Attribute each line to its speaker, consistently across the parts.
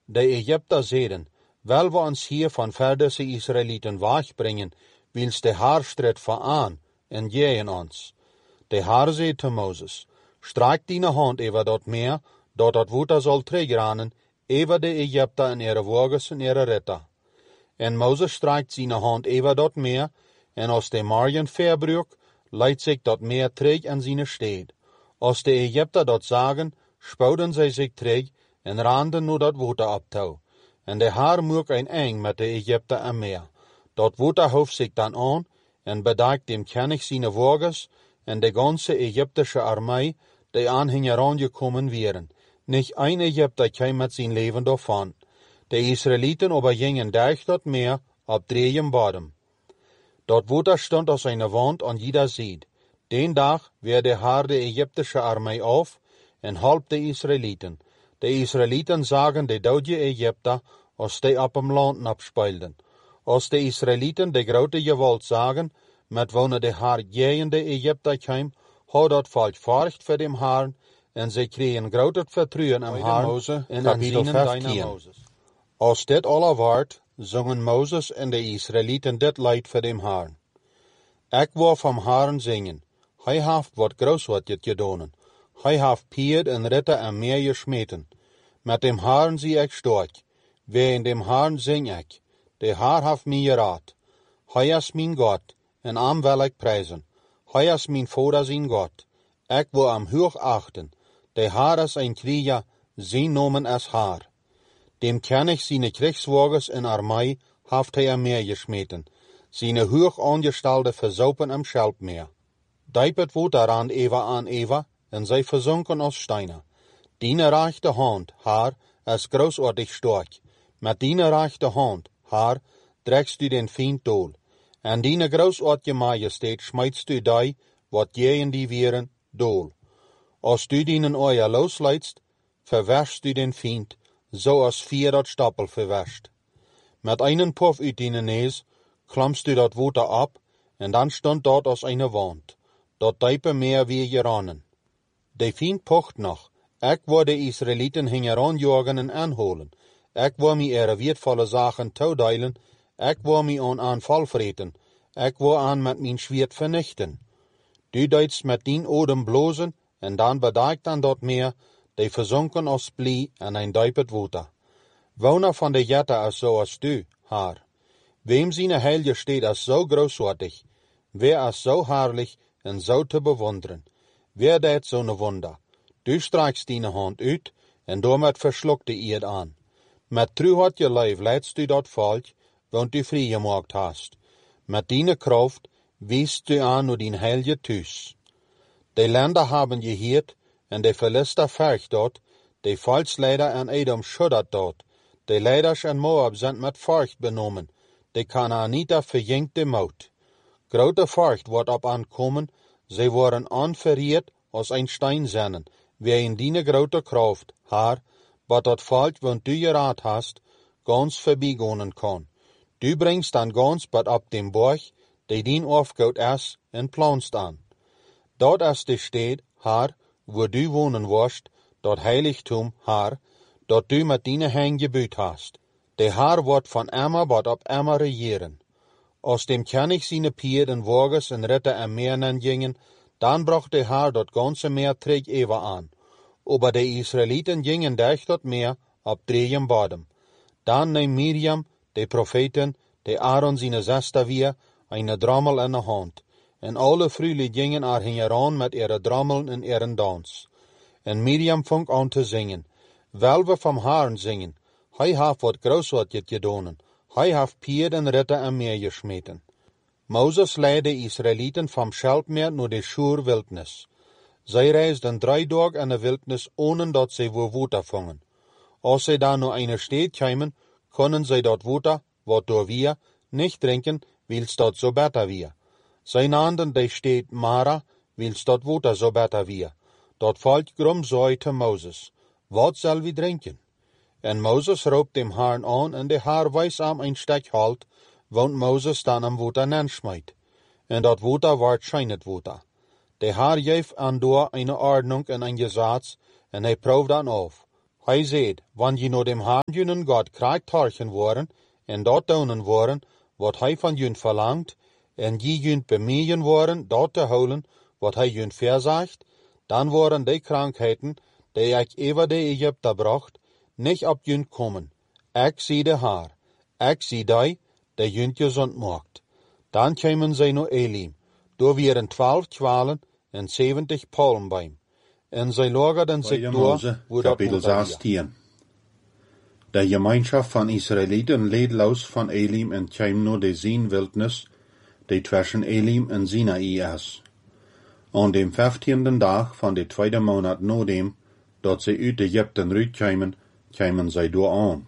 Speaker 1: De Ägypter zeiden, wel we ons hier van verderse Israëlieten wegbrengen, wils de Haar strijd veraan en jeen ons. De Haar zei te Moses, strijk dine hand over dat meer, dat water zal terugranen, over de Ägypter en ihre wagens en ihre ritter. En Moses strijkt zijn hand over dat meer, en als de Marien verbruik, leidt zich dat meer terug in zijn steed. Als de Ägypter dat zagen, spouden zij zich terug en randen nu dat water op toe. En de Haar moek een eng met de Ägypter en meer. Dat water hoeft zich dan aan en bedekt dem König zijn wagens en de ganze Ägyptische armee, die aan hen herangekommen wären. Nicht ein Ägypter kwam met zijn leven davon. De Israëlieten aber gingen durch dat meer op dreiem bodem. Dat water stond als eine wand an jeder Seite. Den Tag weer de Haar de Ägyptische armee auf en halp de Israëlieten. De Israëlieten zagen de dode Ägypter als die op hem land abspeilden. Als de Israëlieten de grote gewalt zagen, met wonen de Haar tegen de Ägypter kwam, had dat volk furcht voor dem Herrn en ze kregen groot vertrouwen am Herrn en kapitel 15. Als dit alle waard, zongen Moses en de Israëlieten dit lied voor dem Herrn. Ik wil vom Herrn zingen, hij heeft wat groot wat gedaan. Hij heeft Pied en Ritter en meer gesmeten. Met dem Herrn zie ik sterk, wegen dem Herrn zing ik. De Herr heeft mij geraad. Hij is mijn God, en am wil ik prijzen. Hij is mijn Vader zijn God. Ik wil am hoog achten. De Herr is een krieger, zijn nomen is Herr. Dem König seine Kriegswagens en armee heeft hij am Meer gesmeten. Seine hoog angestelde versaupen am Schelpmeer. Dijpet water aan Eva, en zij verzonken als steinen. Dine rechte hand, Herr, is großartig stark. Met dine rechte hand, Herr, trägst du den Feind dool. En dine großartige Majestät schmeidst du die, wat gegen die wären, dool. Als du dinen Eier losleidst, verwäschst du den Feind, so als vier dat Stapel verwäscht. Met einen Puff uit dine Nees, klammst du dat water ab, en dan stond dort als eine Wand. Dat diepe meer wie geranen. De Feind pocht noch. Ik wil de Israëlieten heranjagen en aanholen. Ik wil mij ihre wertvolle Sachen toedeilen. Ik wil mij aan Aanval vreten. Ik wil aan met mijn Schwert vernichten. Du deitst met dien Odem blozen, en dan bedekt dan dat meer, die verzonken als blie en een duipet water. Woner van de Jette is zoals du, Herr. Wem seine Heilige steht als so großartig, wer ist so herrlich en so te bewunderen. Wer deed zo'n Wunder? Du strijkst dine hand uit, en damit verschluckt die Erd an. Met truheid je lijf leidst du dat volk, want du vrijgemaakt hast. Met dine Kraft wiest du an nur din heilige Thuis. De Länder haben geheerd, en de Philister vergt dort, de Volksleider en Edom schuddert dort. De Leiders en Moab sind met Furcht benomen, de Kanaaniter verjinkt de Maut. Grote Furcht wordt op aankomen, zij worden anverriert als ein Steinsennen, wegen dine grote Kraft, Herr, wat dat volk, want du geraad hast, ganz verbigonen kan. Du bringst dan ganz bat op dem Borg, die dien aufgout is, en planst an. Dort is de steed, Herr, wo du wohnen wirst, dat Heiligtum, Herr, dat du met dine Hand gebuut hast. De Herr wordt van immer bat op immer regieren. Als dem König seine Pied en Wagens en Ritter en Meeren gingen, dann brach de Herr dat ganze Meer terug even an. Aber de Israëlieten gingen durch dat Meer op dreiem bodem. Dan neem Miriam, de Propheten, de Aaron seine Schwester weer, eine Drommel in de hand. En alle Frühle gingen heran met ihre Drommeln en ihren Dans. En Miriam fing an te zingen. Wel we vom Herrn zingen. Hij heeft wat großartig gedaan. Hij heeft Pied en Ritter en Meer gesmeten. Moses leidde de Israëlieten vom Schelpmeer naar de Schur Wildnis. Zij reisden 3 dagen in de Wildnis, ohne dat zij water vangen. Als zij dan naar eine Stadt kwamen, konden zij dat water, wat door wir, nicht trinken, wils dat so beter wir. Zij nannten de Stadt Mara, wils dat water so beter wir. Dat volk grum zei te Moses, wat zal we drinken? En Moses roept dem Herrn aan, en de Herr weist am ein Stück halt, want Moses dan am water nenschmeit. En dat water wordt scheinet water. De Herr geeft aan door eine Ordnung en een Gesetz, en hij proeft dan auf. Hij zeid, wann je naar dem Herrn junen Gott kraagtarchen worden, en dat doen worden, wat hij van jun verlangt, en je junt bemien worden, dat te houden, wat hij junt verzagt, dan worden die krankheiten, die ik over de Egypter bracht, nicht op junt komen. Ik zie de Haar. Ik zie die junt gezond maakt. Dan kwamen zij naar Elim. Daar waren 12 kwalen en 70 palmbeim. En zij lagerden zich door, wo dat
Speaker 2: Kapitel 16. De Gemeinschaft van Israëlieten leed los van Elim en kwam naar de Zin-Wildnis, die tussen Elim en Sinaï is. Aan dem 15e dag van de tweede maand na dem, dat zij uit Egypten uitkwamen, kwamen zij door aan.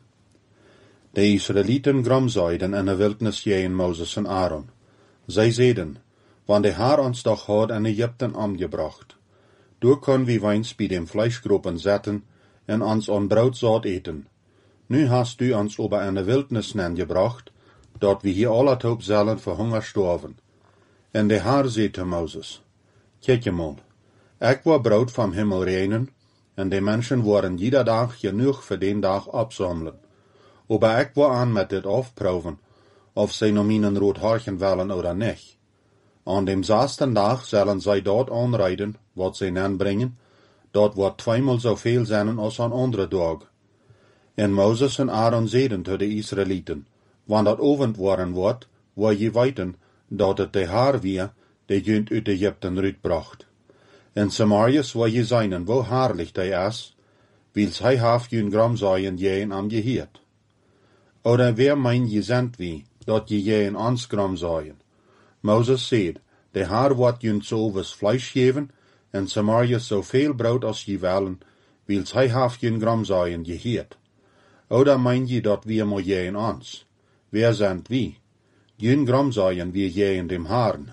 Speaker 2: De Israëlieten gromzeiden in de wildnis jeen Moses en Aaron. Zij zeiden, want de Heer ons toch had in Egypten omgebracht. Door kon wie weins bij dem Fleischgropen zetten en ons aan brood zout eten. Nu hast du ons ober in de wildnis gebracht, dat we hier alle top zullen voor honger sterven. En de Heer zei te Moses, kijk je man, ik wil brood van Himmel regnen, en de mensen worden jeder dag genoeg voor den dag opzamelen. Aber ik wil aan met dit afproeven, of zij nog mijn rood haarchen willen oder niet. Aan dem 6. dag zullen zij dort aanrijden, wat zij aanbrengen, dat wordt 2-maal zoveel zijn als aan andere dag. En Moses en Aaron zeiden te de Israëlieten, wanneer dat ovend worden wordt, wil je weten, dat het de Heer weer, die junt uit Egypten uitbracht. En Samarius wil je zijn, wo herrlich die is, wils hij haft jun gromzaaien jeen am geheerd. Oder wer mein je zendt wie, dat je jeen ans gromzaaien? Moses zeid, de Heer wordt jun zoveel Fleisch geven, en Samarius zoveel brood als je willen, wils hij haft jun gromzaaien geheerd. Oder mein je dat wir mo jeen ans? Wer zendt wie? Jun gromzaaien wir jeen dem Herrn.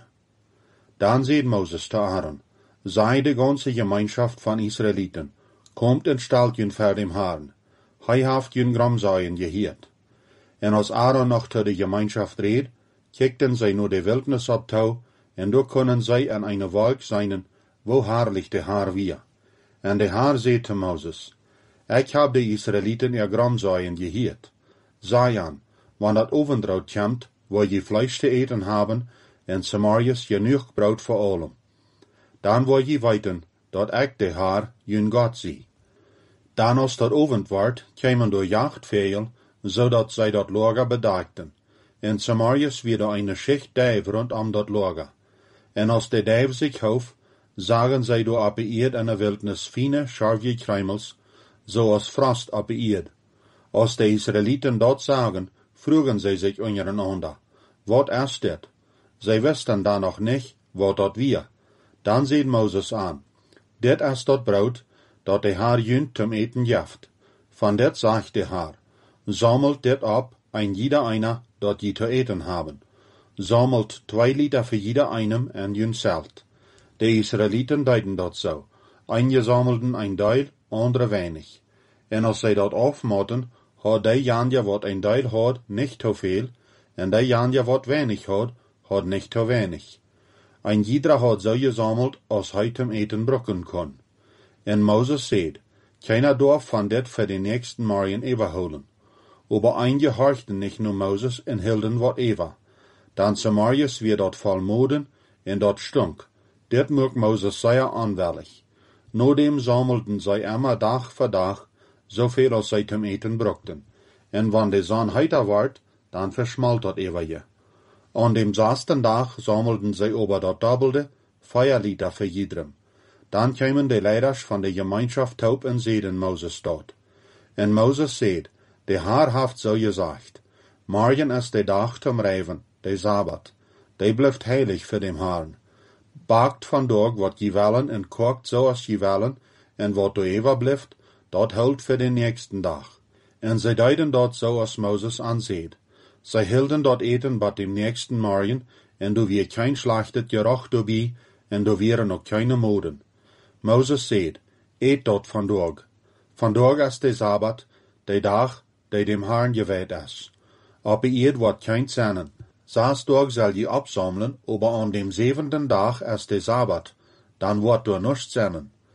Speaker 2: Dan zeid Moses te Aaron, sei de ganze Gemeinschaft van Israëlieten, kommt en stelt jun voor dem Herrn. Hij haft jun gromzaaien geheerd. En als Aaron nog te de Gemeinschaft reed, kijkten zij naar de wildnis op touw, en daar konden zij in een wolk zijn, wo herrlich de Heer weer. En de Heer zei te Moses, ik heb de Israëlieten ihr gromzaaien geheerd. Sei aan, wanneer dat ovendrood komt, wil je vlees te eten hebben, en Samarius genoeg brood voor allen. Dan wil je weten, dat ik de Heer, jun God zie. Dan als dat ovend wordt, kwamen door jacht veel, zodat zij dat lager bedaakten. En Samarius weer een schicht duif rondom dat lager. En als de duif zich hoef, zagen zij door op de eerd in de wildnis fine, scharfje kruimels, zoals frost op de eerd. Als de Israëlieten dat zagen, vroegen zij zich ondereinander, wat is dit? Zij wisten dan nog niet, wat dat weer. Dan zei Moses aan, dit is dat brood, dat de Heer junt zum eten geeft. Van dit zegt de Heer, sammelt dit op, ein jeder einer, dat je te eten haben. Sammelt 2 Liter für jeder einem en jun zelt. De Israëlieten deiden dat zo. Einige sammelten ein Deil, andere weinig. En als zij dat afmaten, had de janja wat ein Deil had, nicht te veel, en de janja wat weinig had nicht te weinig. Ein jeder had zo gesammelt, als hij zum eten brokken kon. En Moses zeid, keiner dorf van dit voor de nächsten Marien overholen. Aber einige horchten nicht nur Moses en hielden wat over. Dan Samarius weer dat vol moden en dat stunk. Dit mocht Moses zeer aanwellig. Nodem sammelten zij immer dag voor dag, zoveel als zij zum eten brokten. En wanneer de zon heiter werd, dan verschmalt dat over je. An dem 6. dag sammelten zij over dat doppelte, 4 Liter voor iedereen. Dan kwamen de leiders van de Gemeinschaft taub en zeiden Moses dat. En Moses zeid, de Heer heeft zo gezegd, morgen is de dag zum Reiven, de Sabbat. Die blijft heilig voor dem Herrn. Bakt vandaag wat je willen en kookt zoals je willen, en wat er overblijft, dat houdt voor de nächsten dag. En zij deden dat zoals Moses aanzeed. Zij hielden dat eten bij dem nächsten morgen, en er weer kein slachtet geruch dabei, en er waren ook keine moden. Moses zeid, eet dat vandaag. Vandaag is de Sabbat, de dag, die dem Herrn gewijd is. Op de eerd wordt kein zennen. 6 Tage zal je opsammeln, aber an dem 7. dag is de Sabbat, dan wordt er nichts zennen.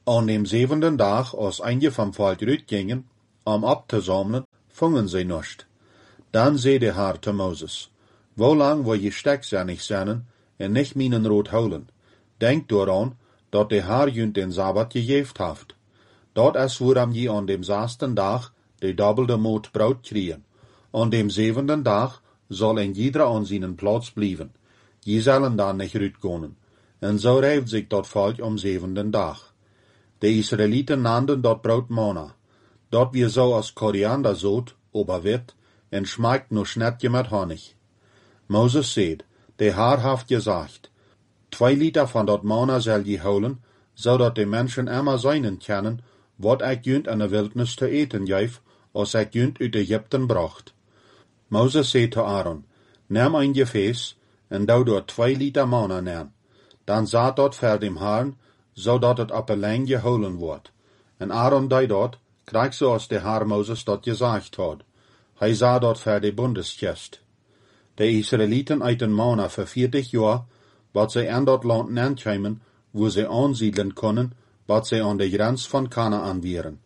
Speaker 2: An dem 7. Dag, als einige vom Volk uitgingen, om abzusammeln, fungen sie nicht. Dann zei de Herr zu Moses, wo lang wil je stekzinnig zijn en nicht meinen Rot houden? Denk daran, dat de Herr junt den Sabbat gegeven haft. Dat is waarom je an dem 6. Dag de doppelte Moot Braut kriegen. An dem 7. Dag soll ein jeder an seinen Platz blijven. Je zullen dan nicht uitkomen. En zo reift sich dat Volk am 7. Dag. De Israeliten nannten dat Braut Manna. Dat wir so als Koriandersoot, oberwit, en schmeckt nur Schnettje mit Honig. Moses seht, de Herr haft gesagt, 2 Liter van dat Manna zal je holen, zodat de mensen immer seinen kennen, wat ik junt in de wildnis te eten geef, als ik junt uit Egypten bracht. Moses zei te Aaron, neem een gefäß, en doe door 2 Liter Manna neer. Dan zaat dat voor dem Herrn, zodat het op een lijn geholen wordt. En Aaron deed dat, krijg zoals de Herr Moses dat gezegd had. Hij zag dat voor de bundeskist. De Israeliten eten Manna voor 40 jaar, wat zij aan dat land neenkwamen, wo zij aansiedelen konden, wat zij aan de grens van Kanaan waren.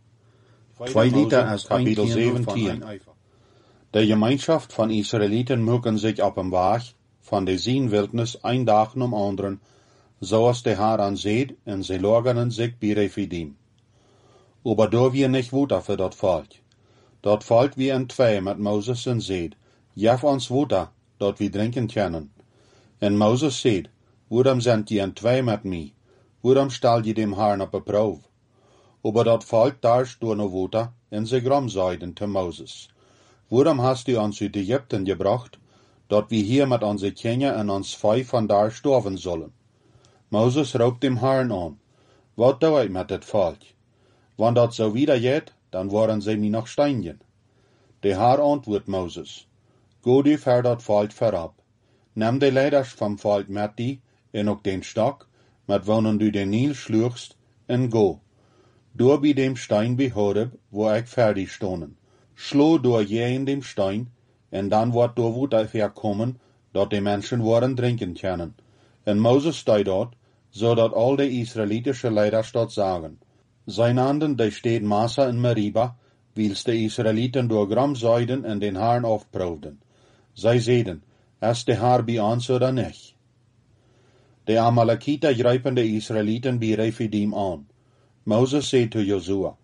Speaker 2: 2 Liter is
Speaker 1: Kapitel
Speaker 2: 17.
Speaker 1: 17. De Gemeinschaft van Israeliten mögen sich op een Weg van de Wildnis een dag om anderen, zoals de Herr anseht, en zij lagern sich bij Refidim. Aber da wir nicht Wutter für dat Volk. Dat Volk wie in 2 mit Moses en seht, jef ons Wutter, dat wir trinken können. En Moses seht, waarom sind die in 2 mit mij? Waarom stel je dem Herrn op een proef? Aber dat Volk darst door no Wutter, en ze gram zeiden te Moses. Waarom hast du ons uit Egypten gebracht, dat wir hier mit onze Kinder en ons Vee van daar sterven sollen? Moses roept dem Herrn aan, wat doe ik met het Volk? Wann dat so wieder geht, dann waren sie mir noch steinigen. De Herr antwoordt Moses, go du ver dat Volk verab. Nimm de leiders vom Volk met die, en ook den stok, met wonen du den Nil schluchst, en go. Door bij dem Stein bij Horeb, wo ik fertig stonen. Slo door je in dem Stein, en dan wordt door Wutter verkommen, dat de mensen worden drinken können. En Moses stond dort, zodat al de Israelitische leiders dat zagen. Zij nannten de stad Massa en Meriba, wils de Israeliten door gram zeiden en den Herrn afproefden. Zij zeiden, is de Herr bij ons oder nicht? De Amalekiter grijpen de Israeliten bij Refidim aan. Moses zei te Josua,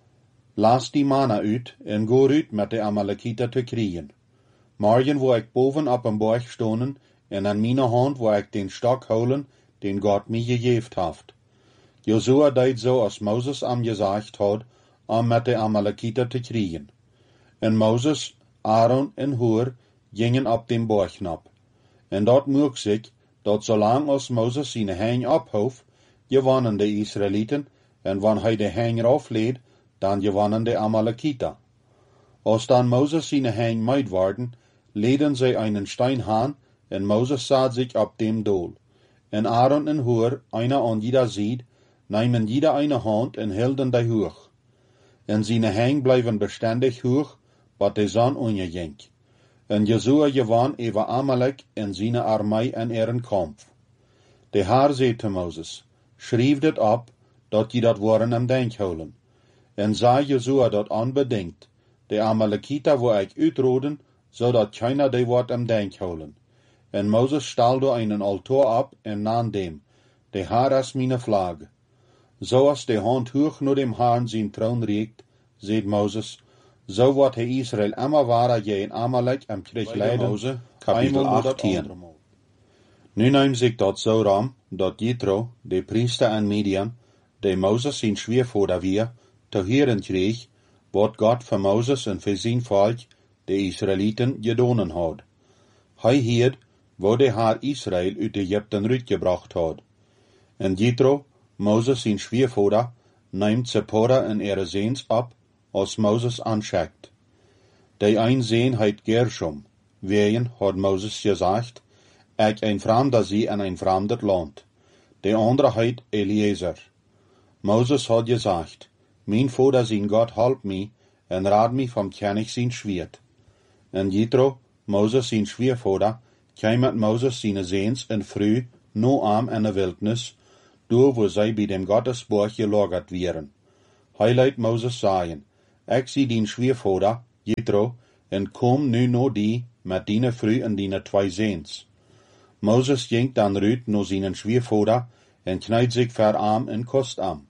Speaker 1: laat die mannen uit en go uit met de Amalekiter te kriegen. Morgen wo ik boven op een berg stonen en aan mijn hand wo ik den stok holen, den God mij gegeven heeft. Josua deed zo als Moses am gezegd had, om met de Amalekiter te kriegen. En Moses, Aaron en Hur gingen op den berg op. En dat mocht zich, dat zolang als Moses zijn hang ophoef, gewonnen de Israeliten, en wanneer hij de hang afleed, dan gewonnen de Amalekiter. Als dan Moses zijn hang meid worden, leden zij einen Stein aan, en Moses zat zich op dem doel. En Aaron en Hur, einer an jeder Seite, nemen jeder eine Hand en hielden die hoog. En zijn hang blijven beständig hoog, wat de zon onderging. En Josua gewann over Amalek en zijn armee en ihren Kampf. De Herr zei te Moses, schrijf dit op, dat je dat woorden am denk houden. En zei Josua dat onbedingt, de Amalekiter wo ik uitroden, zodat keiner die woord am denk houden. En Moses stelde einen altaar op en nam dem, de Herr is meine Flagge. Zoals de hand hoog naar dem Herrn zijn troon reikt, zei Moses, zo wordt hij Israël immer wahrer je in Amalek am Krieg leiden, Kapitel 18. Nu neemt zich dat zo ram, dat Jethro, de priester en Midian, de Moses zijn schwiegervader weer, te horen kreeg, wat God voor Moses en voor zijn volk, de Israëlieten, gedaan had. Hij hield, wo de Herr Israël uit Egypten uitgebracht had. En Jethro, Moses zijn schwiegervader, neemt Zipporah en ihre Seens op, als Moses anschickt. De een Seen heet Gershom, wegen had Moses gezegd, ik een vreemder zie in een vreemd land. De andere heet Eliezer. Moses had gezegd, mijn vader zijn God help mij, en raad mij vom König zijn Schwert. En Jethro, Moses zijn schwiegervader, kwam met Moses zijn Seens en vrouw no am in de wildnis,
Speaker 2: door wo zij bij dem Gottesborg gelagert wären. Hij leidt Moses sagen, ik zie dien Schwiegervater, Jethro, en kom nu no die, met dine vrouw en dine 2 Seens. Moses ging dan ruut no zijn Schwiegervater, en knijdt zich verarm en kost am.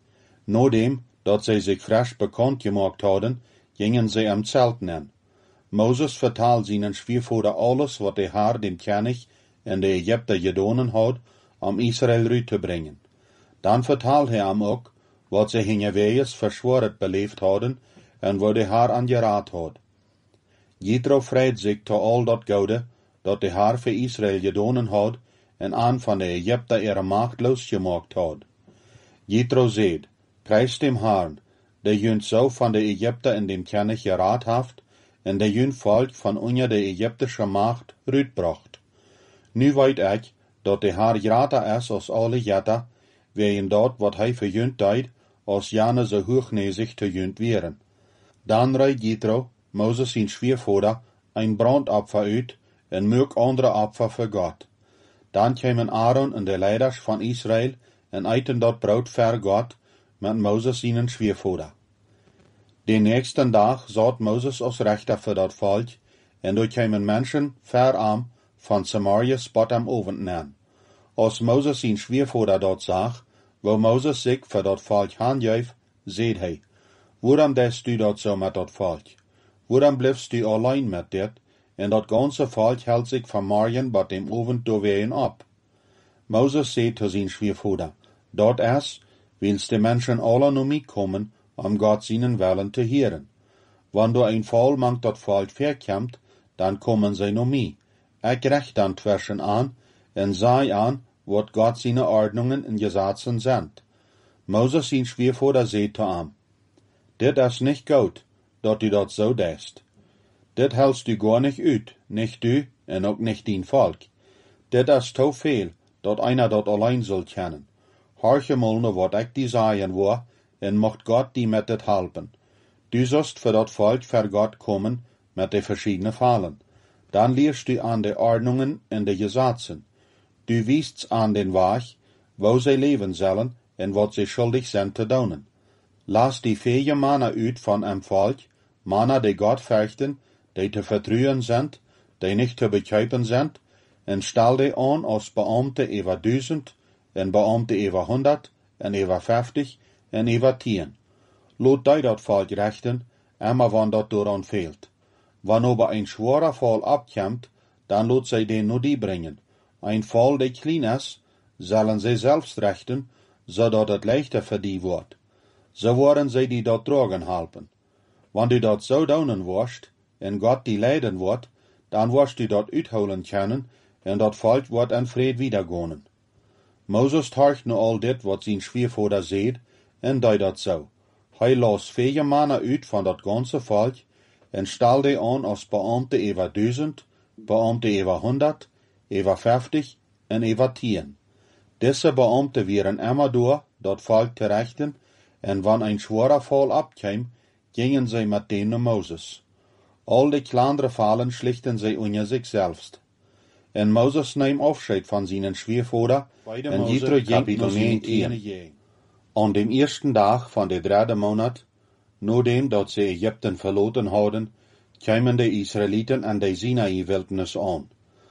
Speaker 2: Nodem, dat zij zich frisch bekend gemaakt hadden, gingen zij am Zelt nen. Moses vertaalt zijn Schwiegervater alles wat de Heer dem König en de Egypter gedonen had, om Israël ruut te brengen. Dan vertaalt hij hem ook, wat zij in wees verschworen beleefd hadden, en wat de Heer aangeraad had. Jethro vreit zich tot al dat goede, dat de Heer voor Israël gedonen had, en aan van de Egypter ihre macht losgemaakt had. Jethro zegt, prijs dem Herrn, der junt zo van de Egypter en dem König geraad haft, en der junt volk van onder de Egyptische macht rütbracht. Nu weet ik, dat de Heer greater is als alle jetter, wegen dat wat hij voor junt deed, als jane zo hoognezig te junt wären. Dan reidt Jethro, Moses zijn Schwiegervater, ein brandopfer uit, en mög andere opfer voor God. Dan kwamen Aaron en de leiders van Israël, en eten dat brood voor God, met Moses zijn Schwiegervater. De nächsten dag zat Moses als rechter voor dat volk, en door kwamen mensen verarm van Samaria spot am ovend nen. Als Moses zijn Schwiegervater dat zag, wou Moses zich voor dat volk handgeef, zeid hij, waarom deed u dat zo met dat volk? Waarom blijfst u alleen met dit, en dat ganze volk hield zich van morgen bij dem ovend doorween op? Moses zei tot zijn Schwiegervater, dat is, wils de mensen alle naar mij komen, om God zijn willen te hören. Wanneer een volk dat volk verkomt, dan komen zij naar mij. Ik recht dan zwischen aan, en zei aan, wat God zijn ordnungen en gesetzen zijn. Moses zijn Schwiegervater zei tot hem, dit is niet goed, dat u dat zo deest. Dit helst u gar nicht uit, nicht u, en ook nicht dien volk. Dit is te veel, dat einer dat alleen zal kennen. Horche mal wat ik die zeggen wil, en mocht God die met dit helpen. Du sollst voor dat volk voor God komen, met de verschiedene fallen. Dan leerst du aan de ordnungen en de gesetzen. Du wiest aan den Weg, wo zij leven zullen, en wat zij schuldig zijn te doen. Laat die vele mannen uit van een volk, mannen die God fürchten, die te vertrouwen zijn, die niet te bekijpen zijn, en stel die aan als Beamte over 1000, en Beamte over 100, en over 50, en over 10. Laat die dat volk rechten, immer wann dat dooraan fehlt. Wanneer aber ein schwerer Fall abkommt, dan laat zij den nur die brengen. Ein Fall, die klein is, zullen zij selbst rechten, zodat het leichter voor die wordt. Zo worden zij die dat dragen helpen. Wanneer du dat zo doen worst, en God die leiden wordt, dan worst du dat uitholen kunnen, en dat volk wordt in vrede wiedergonen. Moses horcht nu al dit wat zijn Schwiegervater zeed, en deed dat zo. Hij las vele mannen uit van dat ganze volk, en stel die aan als Beamte over 1000, Beamte over 100, over 50 en over 10. Deze Beamte wären immer door dat volk te rechten, en wanneer een schwerer Fall abkwam, gingen zij met den naar Moses. Al die kleinere Fallen schlichten zij onder zich selbst. En Moses neemt afscheid van zijn Schwiegervater, en Jethro ging naar zijn tien. Aan dem eersten dag van de 3e maand, nadat dat ze Egypten verlaten hadden, kwamen de Israëlieten aan de Sinai-wildernis aan.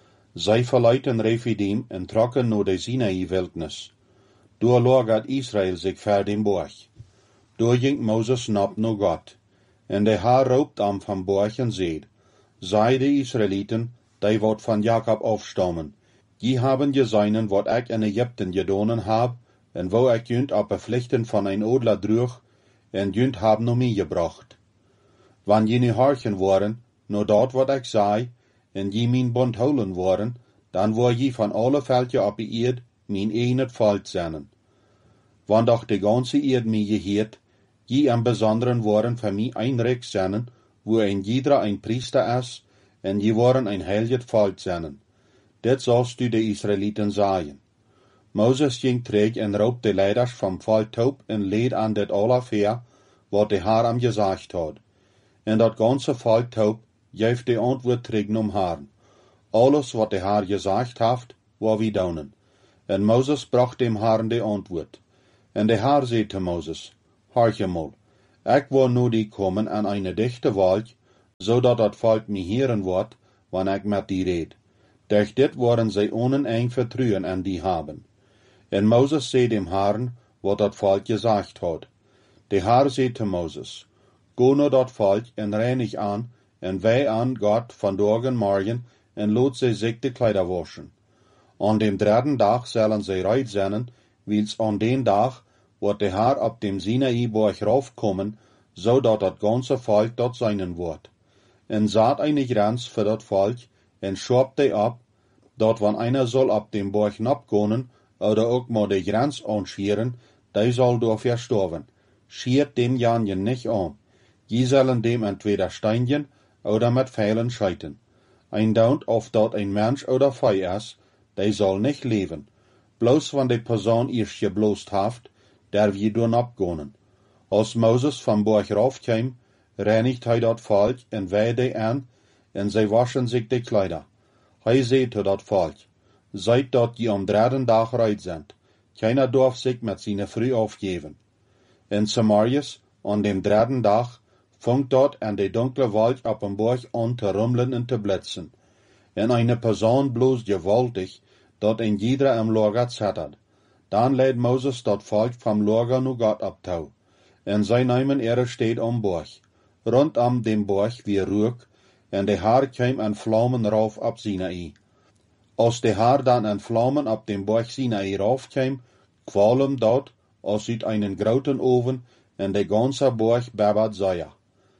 Speaker 2: Zij verlieten Rephidim en trokken naar de Sinai-wildernis. Door lagert Israël zich ver den borg. Door ging Moses nap naar God. En de Heer roept am van borg en zeid, zij de Israëlieten, die wat van Jacob afstammen, die hebben gezien wat ik in Egypten gedonen heb, en wo ik junt op bevlichten van een odler droeg, en junt hebben naar mij gebracht. Wanneer je nu horchen worden, naar dat wat ik zei, en je mijn bond houden worden, dan word je van alle veldje op de eerd mijn eenheid volk zijn. Want doch de ganze eerd mij geheert, je im besonderen worden voor mij een rijk zijn, wo een jeder een priester is, en je worden een heilig volk zijn. Dit zalst du de Israëlieten zeggen. Moses ging terug en roep de leiders van volk op en leed aan dit alle ver, wat de Heer hem gezegd had. En dat ganze volk op geeft de antwoord terug om Herrn. Alles wat de Heer gezegd heeft, wat we doen. En Moses bracht dem Herrn de antwoord. En de Herr zei te Moses, Horch mal, ik wil nu die komen aan eine dichte wald, zodat dat volk mij heren wordt, wanneer ik met die red. Durch dit worden zij oneindig vertrouwen aan die haben. En Moses zei dem Herrn, wat dat volk gesagt had. De Herr zei te Moses, Go naar dat volk en reinig aan, en wij aan God vandaag en morgen, en laat zij zich de kleider waschen. Aan dem derde dag zullen zij reit zijn, wils aan den dag wordt de Herr op dem Sinai-berg raufkommen, zodat dat ganze volk dort zijn wordt. En zat eine grens voor dat volk, en schob die ab, dat wann einer soll op dem berg napkonen, oder ook maar de grens anschieren, die soll door verstorven. Schiert dem janjen nicht an. Je zullen dem entweder steinjen, oder met Pfeilen scheiten. Ein Daunt of dat ein Mensch oder Vieh is, die soll nicht leben. Bloß wann die Person eerst geblost haft, darf je doen abgonen. Als Moses vom berg raufkwam, reinigt hij dat volk en wij die aan, en zij waschen zich de kleider. Hij zei te dat volk, seid dat je am derde dag reit sind. Keiner darf sich met zijn vrouw aufgeven. In Samarias, an dem derde dag, funkt dort an de dunkle Wald op een berg an te rummelen en te blitzen. En eine Person bloß gewaltig, dat in jeder am Lager zettert. Dan leidt Moses dat volk vom Lager nu Gott abtau. En zij nemen ihre steed am Berg. Rondom dem Berg wie Rook, en de Herr kwam an Flammen rauf op Sinai. Als de Herr dan an Flammen op dem Berg Sinai raufkwam, qualm dort, als uit einen groten oven, en de ganze Berg babbert Feuer.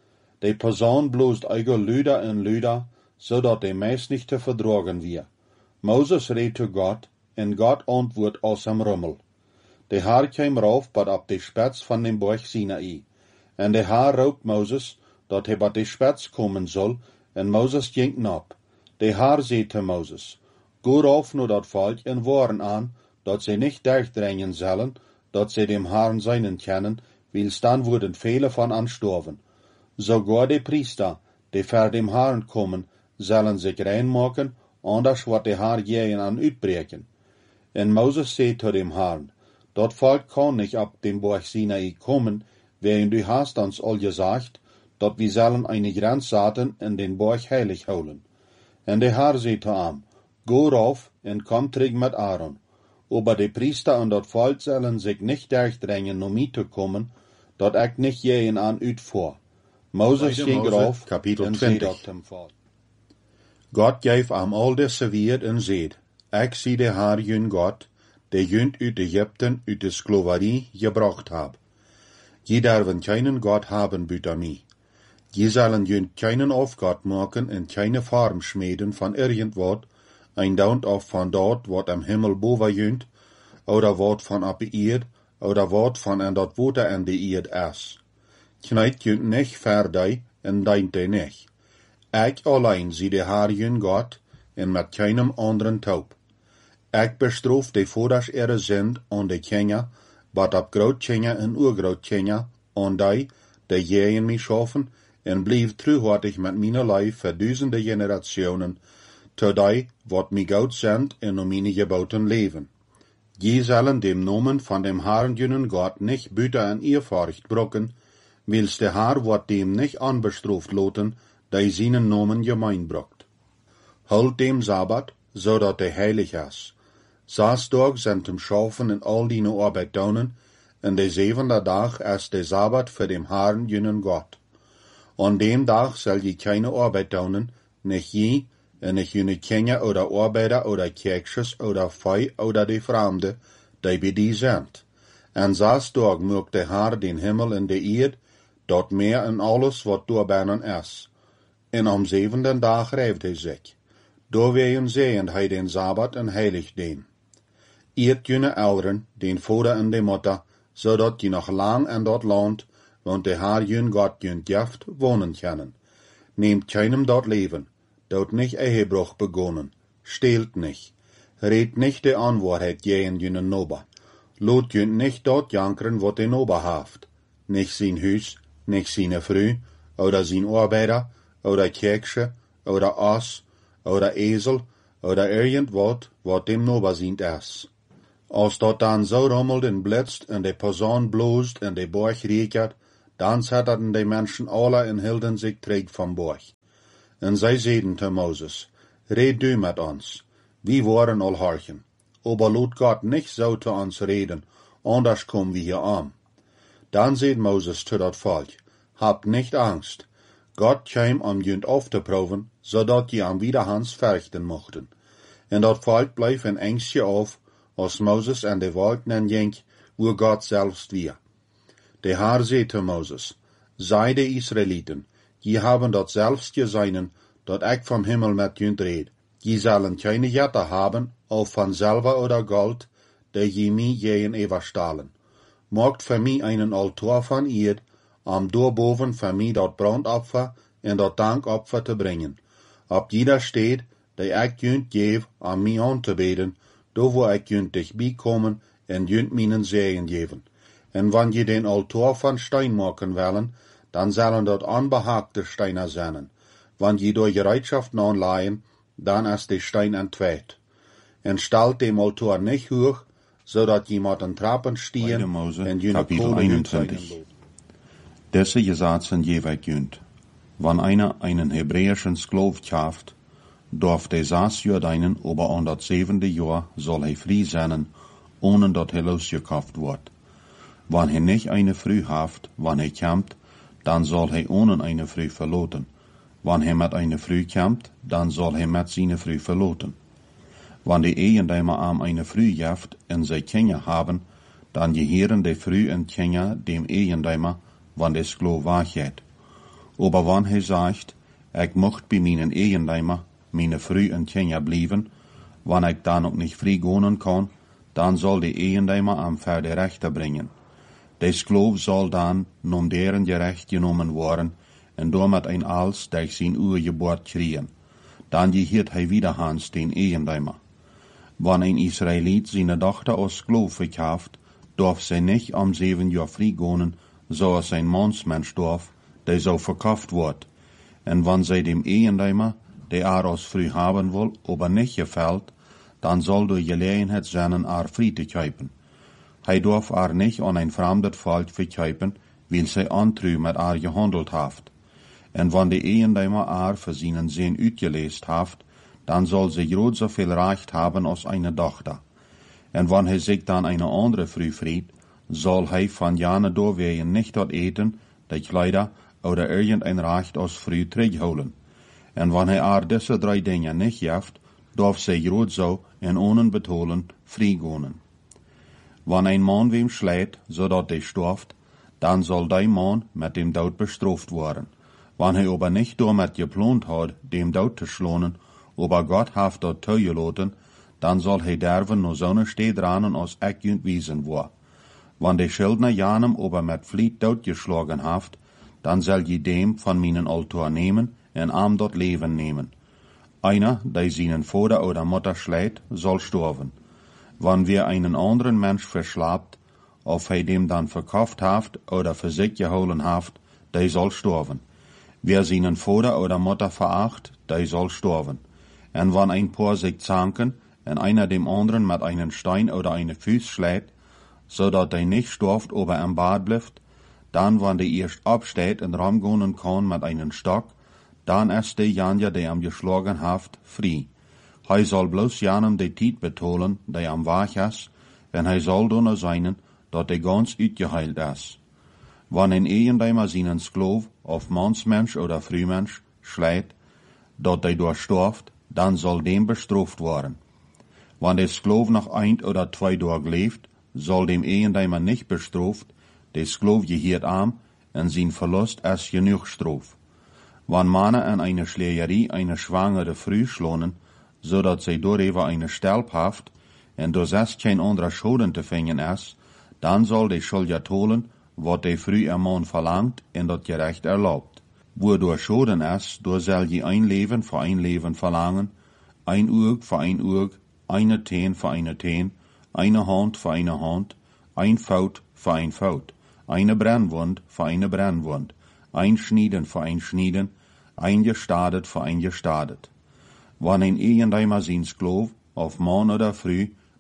Speaker 2: De Person bloest eigen luider en luider, zodat de meist nicht te verdragen wie. Moses reed zu Gott, en Gott antwoord aus am Rummel. De Herr kwam rauf, bat op de spets van dem Berg Sinai. En de Herr roept Moses, dat hij bat de spets komen zal, en Moses ging nap. De Herr zei te Moses, Go rauf naar dat volk en warn aan, dat zij niet durchdringen zullen, dat zij dem Herrn seinen kennen, wils dan worden vele van anstorven. Sogar de Priester, die ver dem Herrn kommen, zullen zich reinmaken, anders wordt de Herr jeen an uitbreken. En Moses zei te dem Herrn, dat volk kan nicht op dem Berg Sinai kommen, wegen du hast uns al gesagt, dat wir sollen eine Grenze zaten en den Berg heilig houden. En de Herr zei te hem, Go rauf en kom terug met Aaron. Aber de Priester en dat volk zullen zich nicht durchdringen om mij te komen, dat ik nicht jeen an uitvoer. Moses ging rauf, Kapitel
Speaker 1: en
Speaker 2: 20.
Speaker 1: zei dat hem volk.
Speaker 2: God geef am al deze wierd en zeed, ik zie de Herr jun God, de junt uit Egypten uit de Sklaverie gebracht hab. Je darven keinen Gott haben buiten mij. Je zullen junt keinen Aufgott maken en keine Form schmieden van irgendwat, ein Daunt of van dort wat am Himmel boven junt, oder wat van op de eerd, oder wat van en dat water en de eerd is. Knijt junt nicht verdij en deint hij nicht. Ik alleen zie de Herr jun God, en met keinem anderen taub. Ik bestroof de vaders ihre zend aan de Kenya, bat op grootkenya en oergrootkenya, aan die jeën mij schaffen, en blieb truhartig met mijn lijf voor duizenden generationen, tot die wat mij goud zendt en om mijn geboten leven. Je zullen dem Nomen van dem Herrn junnen God nicht buiten en eerfurcht brokken, wils de Herr wordt dem nicht anbestrooft loten, die seinen Nomen gemein brokt. Holt dem Sabbat, zodat de heilig is. 6 dagen zijn hem schaffen en al die arbeid doen, en de 7e dag is de Sabbat voor dem Herrn junnen God. An dem dag zal je keine arbeid doen, nicht je, en nicht junne Kinder oder Arbeiter oder Kirchers oder Vieh oder die Fremde, die bij die sind. En 6 dagen mögt de Herr den Himmel en de Erd, dat meer en alles wat doorbannen is. En am 7e dag rijft hij zich. Door wegen zehend hij den Sabbat en heilig den. Eert junne ouderen, den vader en de moeder, zodat je nog lang in dat land, want de Herr jun God jun gift, wonen kunnen. Neemt keinem dat leven, dat nicht Ehebruch begonnen, stehlt nicht, redt nicht de Anwahrheit jeen junne Nober, lot jun nicht dat jankeren wat de Nober haft, nicht sein Hus, nicht seine Frau, oder sein Arbeiter, oder Kirche, oder Ass, oder Esel, oder irgendwat, wat dem Nober sind is. Als dat dan zo rommelt en blitst en de persoon bloest en de borg riekert, dan zetten de mensen alle en hielden zich terug van borg. En zij zeiden te Moses, red du met ons, wir worden al horchen. Aber laat Gott nicht so zu uns reden, anders kommen wir hier an. Dan zei Moses zu dat volk, habt nicht Angst, Gott käm junt auf te proeven, zodat je am wiederhans verrichten mochten. En dat volk bleef in angstje auf, als Moses en de wolken ging, wo Gott selbst wir. De Herr zei te Moses, sei de Israeliten, je haben dat selbst geseinen, dat ik vom Himmel met junt red. Je zullen keine Jette haben, of van Silber oder Gold, der je mij jeen überstahlen. Maakt für mich einen Altar van ihr, doorboven für mich dat Brandopfer en dat Dankopfer te brengen. Op jeder steht, der ik junt geef aan mij aan te beden, do wo ik junt dichtbij komen en junt mijnen Segen geven. En wann je den Altar van Stein maken willen, dan zullen dat onbehaagde Steine zijn. Wann je door Gereedschaften aanleihen, dan is de Stein entweet. En stelt dem Altar nicht hoch, zodat jemand een trappen stieren en jene
Speaker 3: Kapitel 21. Deze gezaten jeweils junt. Wann einer einen hebräischen Sklav kauft, darf der 6 Jahr deinen, aber an dat 7. Jahr soll hij frei sein, ohne dat hij losgekauft wird. Wann hij nicht eine Früh haft, wann hij kämmt, dann soll hij ohne eine Früh verloten. Wann hij met eine Früh kämmt, dann soll hij met seine Früh verloten. Wann die Eigendeimer am eine Früh jaft en zij Kinder haben, dann gehören die Früh en Kinder dem Eigendeimer, wann der Sklav weggeht. Aber wann hij sagt, ik mocht bij mijn Eigendeimer, meine Früh en Kinder blijven, wann ik dan ook nicht frei gehen kann, dann soll die Eigendeimer am Pferde Rechter bringen. Der Sklav soll dann nom deren gerecht genommen worden, en damit ein Als durch sein Urgeburt kriegen. Dann gehört hij wiederhans den Eigendeimer. Wann ein Israelit seine Tochter als Sklav verkauft, darf sie nicht am 7 Jahr frei gehen, so als ein Mannsmensch darf, der so verkauft wird. En wann sie dem Eigendeimer, der als früh haben will, aber nicht gefällt, dann soll durch Gelegenheit sein, frei zu kaufen. Hij darf nicht an ein fremdes Volk verkaufen, weil sie antrü mit gehandelt haft. En wann de Eigendeimer für seinen Sinn uitgeleest haft, dann soll sie groot so viel Recht haben als eine Tochter. En wann hij sich dann eine andere Früh fried, soll hij von jane doorwegen nicht dort eten, de Kleider oder irgendein Recht als Früh terugholen. En wann hij diese 3 Dinge nicht jaft, darf sie groot so en ohne betolen frei gehen. Wann ein Mann wem schlägt, zodat der stirft, dann soll der Mann mit dem Tod bestraft werden. Wann hij aber nicht damit geplant hat, dem Tod zu schlagen, aber Gott haft dort zugelassen, dann soll hij derven nur so steht dran, als ik junt wiesen war. Wann der Schuldner janem aber mit Fliet doodgeschlagen haft, dann soll je dem von meinen Altar nehmen en am dort Leben nehmen. Einer, der seinen Vater oder Mutter schlägt, soll sterben. Wann wir einen anderen Mensch verschlapt, of hij dem dann verkauft haft oder für sich geholen haft, der soll sterben. Wer seinen Vater oder Mutter veracht, der soll sterben. En wann ein paar sich zanken, en einer dem anderen mit einem Stein oder eine Fuß schlägt, so dat der nicht stirbt, aber am Bad bleibt, dann wann der erst absteht und ramgehen kann mit einem Stock, dann ist der Janja, der am geschlagen haft, frei. Hij soll bloß janem de Tijd betolen, der am Wach is, en hij soll doen zijn, dat de ganz uitgeheilt is. Wann ein Eigendeimer seinen Sklav, of Mannsmensch oder Frühmensch, schlägt, dat hij door stirft, dann soll dem bestraft worden. Wann der Sklav noch 1 oder 2 Tage lebt, soll dem Eigendeimer nicht bestraft, der Sklav gehört am, en sein Verlust ist genug Straf. Wann Männer an eine Schlägerie eine schwangere Früh schlonen, so dat zij doorheen eine Stelp haft, en door zes geen andere Schulden te vingen is, dan zal de schuldig tolen, wat de Früh am Mann verlangt, en dat gerecht erlaubt. Wo door Schulden is, door zal je ein Leben für ein Leben verlangen, ein Oog für ein Oog, eine Teen für eine Teen, eine Hand für eine Hand, ein Fout für ein Fout, eine Brennwund für eine Brennwund, ein Schnieden für ein Schnieden, ein Gestadet für ein Gestadet. Wann ein Eigendeimer sein Sklav, of Mann oder Früh,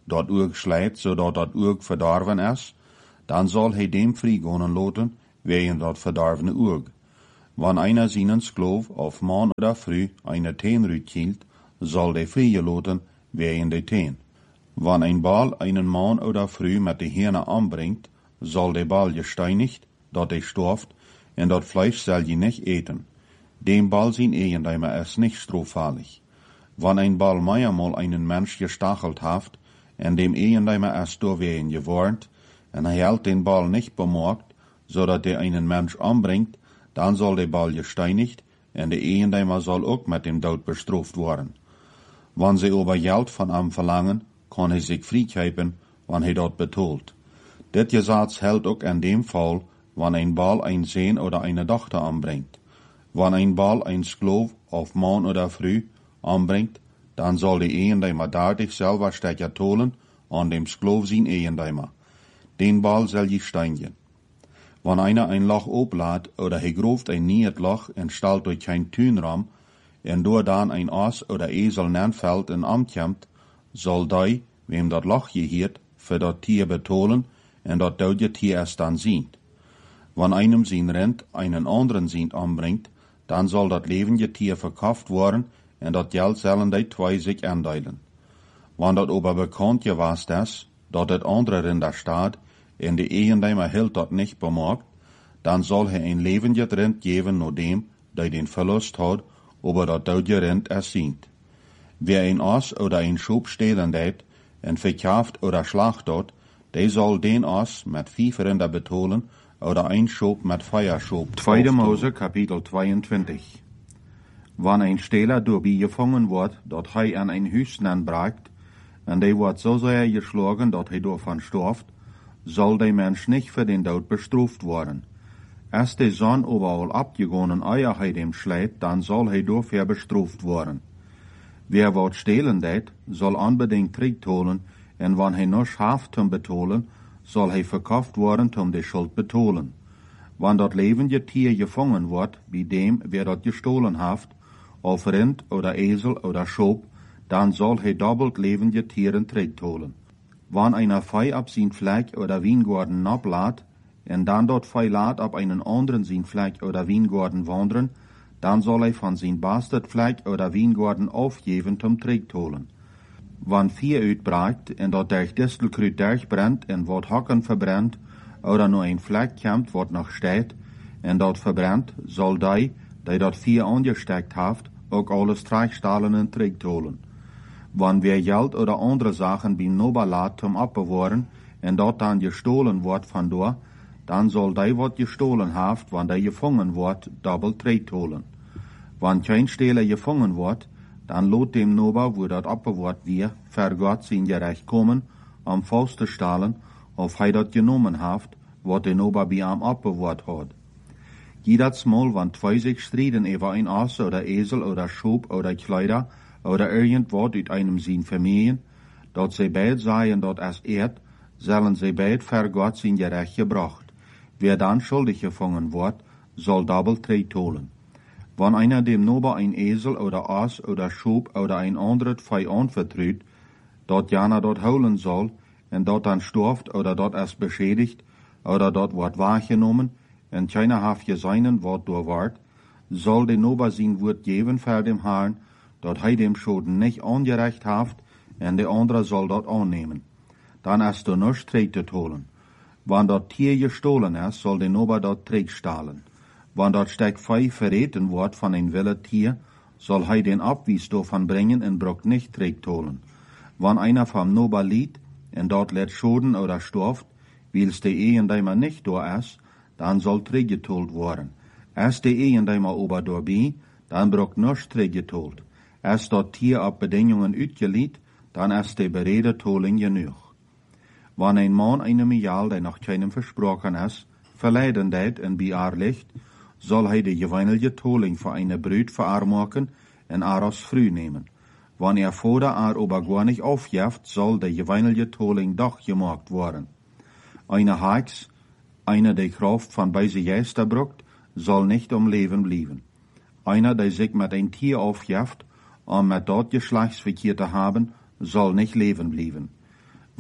Speaker 3: dat Urg slijt, zodat dat Urg verdorven is, dan zal hij dem vrijgonen laten, wegen dat verdorvene Urg. Wanneer einer seinen Sklov of man oder Frau eine Teenrüt hielt, soll der vrije laten, wegen de Teen. Wann ein Bal einen Mann oder Frau mit de Hirne anbringt, soll der Bal gesteinigt, dat er storft, en dat Fleisch soll je nicht eten. Dem Bal sein Ehendeimer ist nicht strohfallig. Wann ein Bal meiermal einen Mensch gestachelt haft, en dem Ehendeimer ist doorwegen gewarnt, en hij hält den Bal nicht bemerkt, zodat er einen Mensch anbringt, dann soll der Bal gesteinigt, en de Ehendeimer soll ook mit dem Dood bestraft worden. Wann sie aber Geld von ihm verlangen, kann hij sich vrijkijpen, wann hij dat betoelt. Dit Gesetz hält ook in dem Fall, wann ein Bal ein Sohn oder eine Tochter anbringt. Wann ein Bal ein Sklov of Mann oder Frau anbringt, dann soll der Ehendeimer dadurch selber stecker tolen an dem Sklov sein Ehendeimer. Den Bal soll je steinigen. Wann einer ein Loch oplädt oder he groft ein nieuwt Loch en stelt durch kein Tuinraum, en door dan ein Aas oder Esel nenfällt en amtjamt, soll die, wem dat Loch gehiert, für dat Tier betolen, en dat dode Tier es dann sieht. Wann einem sein Rind einen anderen Sint anbringt, dann soll dat levende Tier verkauft worden, en dat Geld sollen die zwei sich andeilen. Wann dat aber bekannt gewast ist, dat het andere Rind da staat, en de Ehendeimer hield dat nicht bemerkt, dann soll hij ein levende Rind geben nur dem, der den Verlust hat, aber dat dode Rind es sieht. Wer ein Aas oder ein Schub stehlen deed, en verkauft oder schlacht dort, der soll den Aas mit 5 Rinder betolen, oder ein Schub mit Feierschub. 2. Mose, Kapitel 22. Wann ein Stehler dabei gefangen wird, dat hij an ein Hüsnen bragt, en der wird so sehr geschlagen, dat hij davon stirbt, soll der Mensch nicht für den Tod bestraft worden. Als der Sohn überall abgegonnen Eier hij dem schlägt, dann soll hij dafür bestraft worden. Wer wat stehlen deed, soll unbedingt terugtolen, en wann hij noch haft zum betolen, soll hij verkauft worden om de Schuld betolen. Wann dat levende Tier gefangen wordt, bij dem, wer dat gestohlen haft, of Rind oder Esel oder Schop, dann soll hij doppelt levende Tieren terugtolen. Wann einer Fei ab sein Fleck oder Weingarten ablaat, en dan dat Fei laat ab einen anderen sein Fleck oder Weingarten wandern, dann soll hij van zijn Bastardfleck oder Weingarten aufgeben zum terugtolen. Wann 4 uitbraakt en dat durch Distelkruid durchbrennt en wat Hacken verbrennt, oder nur ein Fleck kommt, wat noch steht, en dat verbrennt, soll die dat 4 angesteckt haft, ook alles terugstalen en terugtolen. Wann wer Geld oder andere Sachen beim Nober laat zum abbewahren, en dat dann gestohlen wordt van door, dann soll die wat gestohlen haft, wann die gefangen wordt, doppelt terugtolen. Wann kein Stehler gefangen wordt, dann lot dem Nober, wo dat abbewaart wir, ver Gott sein Gerecht kommen, am Faust te stalen, of hij dat genommen haft, wat de Nober bij am abbewaart hat. Jedes Mal, wann 2 sich striden über ein Aas oder Esel oder Schub oder Kleider oder irgendwas uit einem sein Familien, dat sie beid seien dat es sollen sie beid ver Gott sein Gerecht gebracht. Wer dann schuldig gefangen wird, soll doppelt terugtolen. Wann einer dem Nober ein Esel oder Aas oder Schub oder ein anderes Vieh anvertraut, dat jana dort holen soll, en dat dann stirbt oder dat es beschädigt, oder dat wordt wahrgenommen, en keiner haft seinen Wort doorwaart, soll de Nober sein Wort geben für dem Herrn, dat hij dem Schoden nicht angerecht haft, en de andere soll dat annehmen. Dann ist du nichts terug holen. Wann dat Tier gestohlen ist, soll de Nober dat terugstahlen. Wann dat Stek Vieh verreten wordt van een wilde Tier, soll hij den Abwies davon bringen en brock nicht terugholen. Wann einer vom Nober liet, en dat let schoden oder stirft, wils de Ehendeimer nicht door is, dann soll teruggetold worden. Als de Ehendeimer ober doorbij, dann brock nichts teruggetold. Als dat Tier op bedingungen uitgeliet, dann ist de berede toling genoeg. Wann ein Mann einem Jahr, der noch keinem versprochen ist, verleiden deed en bij haar ligt, soll hij de gewöhnliche toling für eine Brut verarmaken en haar als Früh nehmen. Wann Vater haar aber gar nicht aufjeft, soll de gewöhnliche toling doch gemaakt worden. Eine Heks, einer der Kraft von beise Geister brucht, soll nicht am Leben bleiben. Einer, der sich mit ein Tier aufjeft, um mit dort Geschlechtsverkehr zu haben, soll nicht leben bleiben.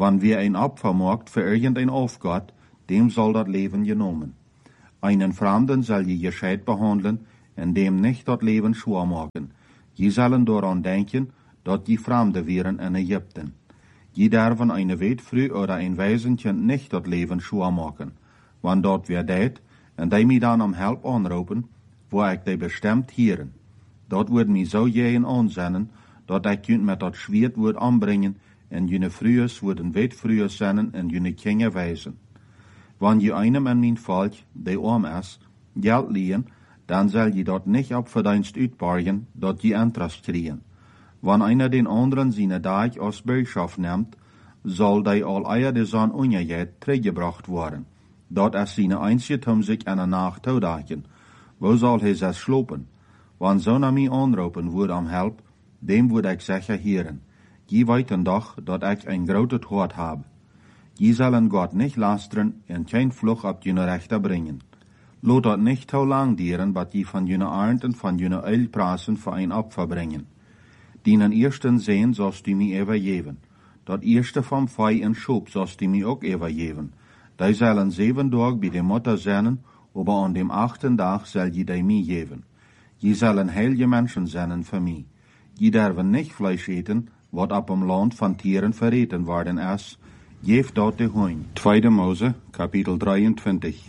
Speaker 3: Wann wir ein Opfer macht für irgendein Aufgott, dem soll dat Leben genomen. Einen Fremden soll je gescheit behandeln, en dem nicht dat Leben schwer machen. Je sollen daran denken, dat je Fremde wären in Ägypten. Je derven eine Wetfrüh oder ein Waisenkind nicht dat Leben schwer machen. Wann dort wir deed, en die mij dan om help aanroepen, wo ik die bestemd hieren. Dat wordt mij zo jeën aanzennen, dat ik kunt met dat Schwert wordt aanbrengen, en jene Frühes worden Wetfrühes zennen en jene Kinder wijzen. Wann je einem in mijn volk, die arm is, geld lehen, dan zal je dat niet op verdienst uitborgen, dat je interest kriegen. Wann einer den anderen seine Dag als Bürgschaft nimmt, soll die al eier de zon onjeheid teruggebracht worden. Dat is seine einzige sich an der Nacht toedagen. Wo soll hij zes slopen? Wann zo naar mij aanroepen wordt om help, dem wordt ik zeggen hieren. Je weten doch, dat ik een grote hart heb. Je zullen God niet lasteren en geen vlucht op jene rechter brengen. Laat dat niet te lang dieren, wat je van jene arend en van jene eilprasen voor een opfer brengen. Dienen eersten zeen zoals die mij overgeven. Dat eerste van vij en schoop zoals die mij ook overgeven. Die zullen 7 dagen bij de Mutter zijn, aber an dem 8. Dag zal je die mij geven. Je zullen heilige Menschen zijn voor mij. Je derven niet Fleisch eten, wat op dem Land van Tieren verreten worden is. Geef dat de Hoin. 2. Mose, Kapitel 23.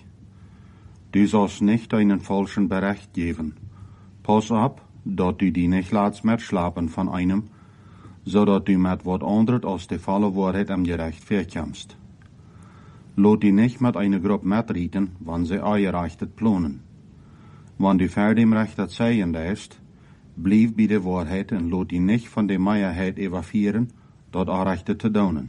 Speaker 3: Du sollst nicht einen falschen Bericht geben. Pass op, dat du die nicht laatst met slapen van einem, zodat du met wat anderes als de volle Wahrheit am Gerecht verkommst. Laat die nicht met eine Gruppe mitreden, wann sie eierrechtet planen. Wann du ver dem Recht dat zeggen ist, blijf bij de Wahrheit en laat die nicht von der Meierheit evafieren, dat Arrechte te doen.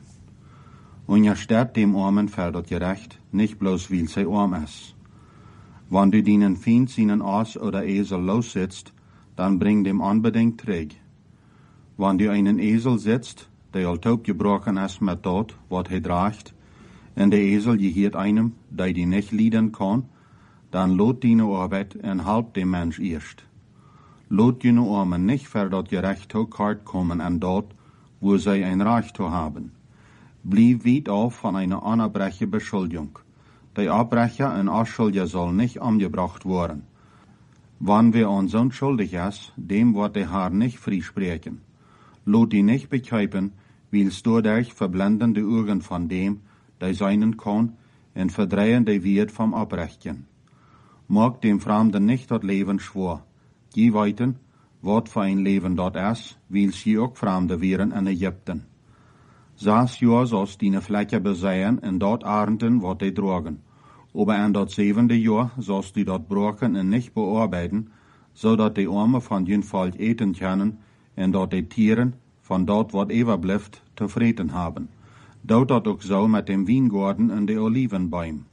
Speaker 3: Und je sterbt dem Armen für dat Gerecht, nicht bloß weil sie arm ist. Wann du deinen Feind seinen Aas oder Esel lossetzt, dann bring dem unbedingt terug. Wann du einen Esel setzt, der al taub gebrochen ist mit dat, wat hij draagt, en der Esel gehiert einem, der die nicht lieden kann, dann lot deine Arbeit en halb dem Mensch erst. Lot jene Armen nicht für dat Gerecht zu kort kommen an dort, wo sie ein Recht zu haben. Blieb weit auf von einer anerbreche Beschuldigung. Der Abbrecher en Ausschuldiger soll nicht umgebracht worden. Wann wir uns unschuldig ist, dem wird der Herr nicht freisprechen. Lot die nicht begreifen, weil's dadurch verblenden die Augen von dem, der seinen kann, en verdrehen die Wert vom Abbrechen. Mag dem Fremden nicht das Leben schwor. Je weiten, wat für ein Leben dort ist, weil's je auch Fremde wären in Ägypten. 6 Jahre sollst die Fläche besehen en dort arenden wat die drogen. Aber an dat 7. Jahr sollst du dort broken en nicht bearbeiten, zodat die Arme von jen Volk eten können en dat die Tieren von dort wat overblijft te vreten haben. Dout dat ook zo met dem Weingarten en de Olivenbäumen.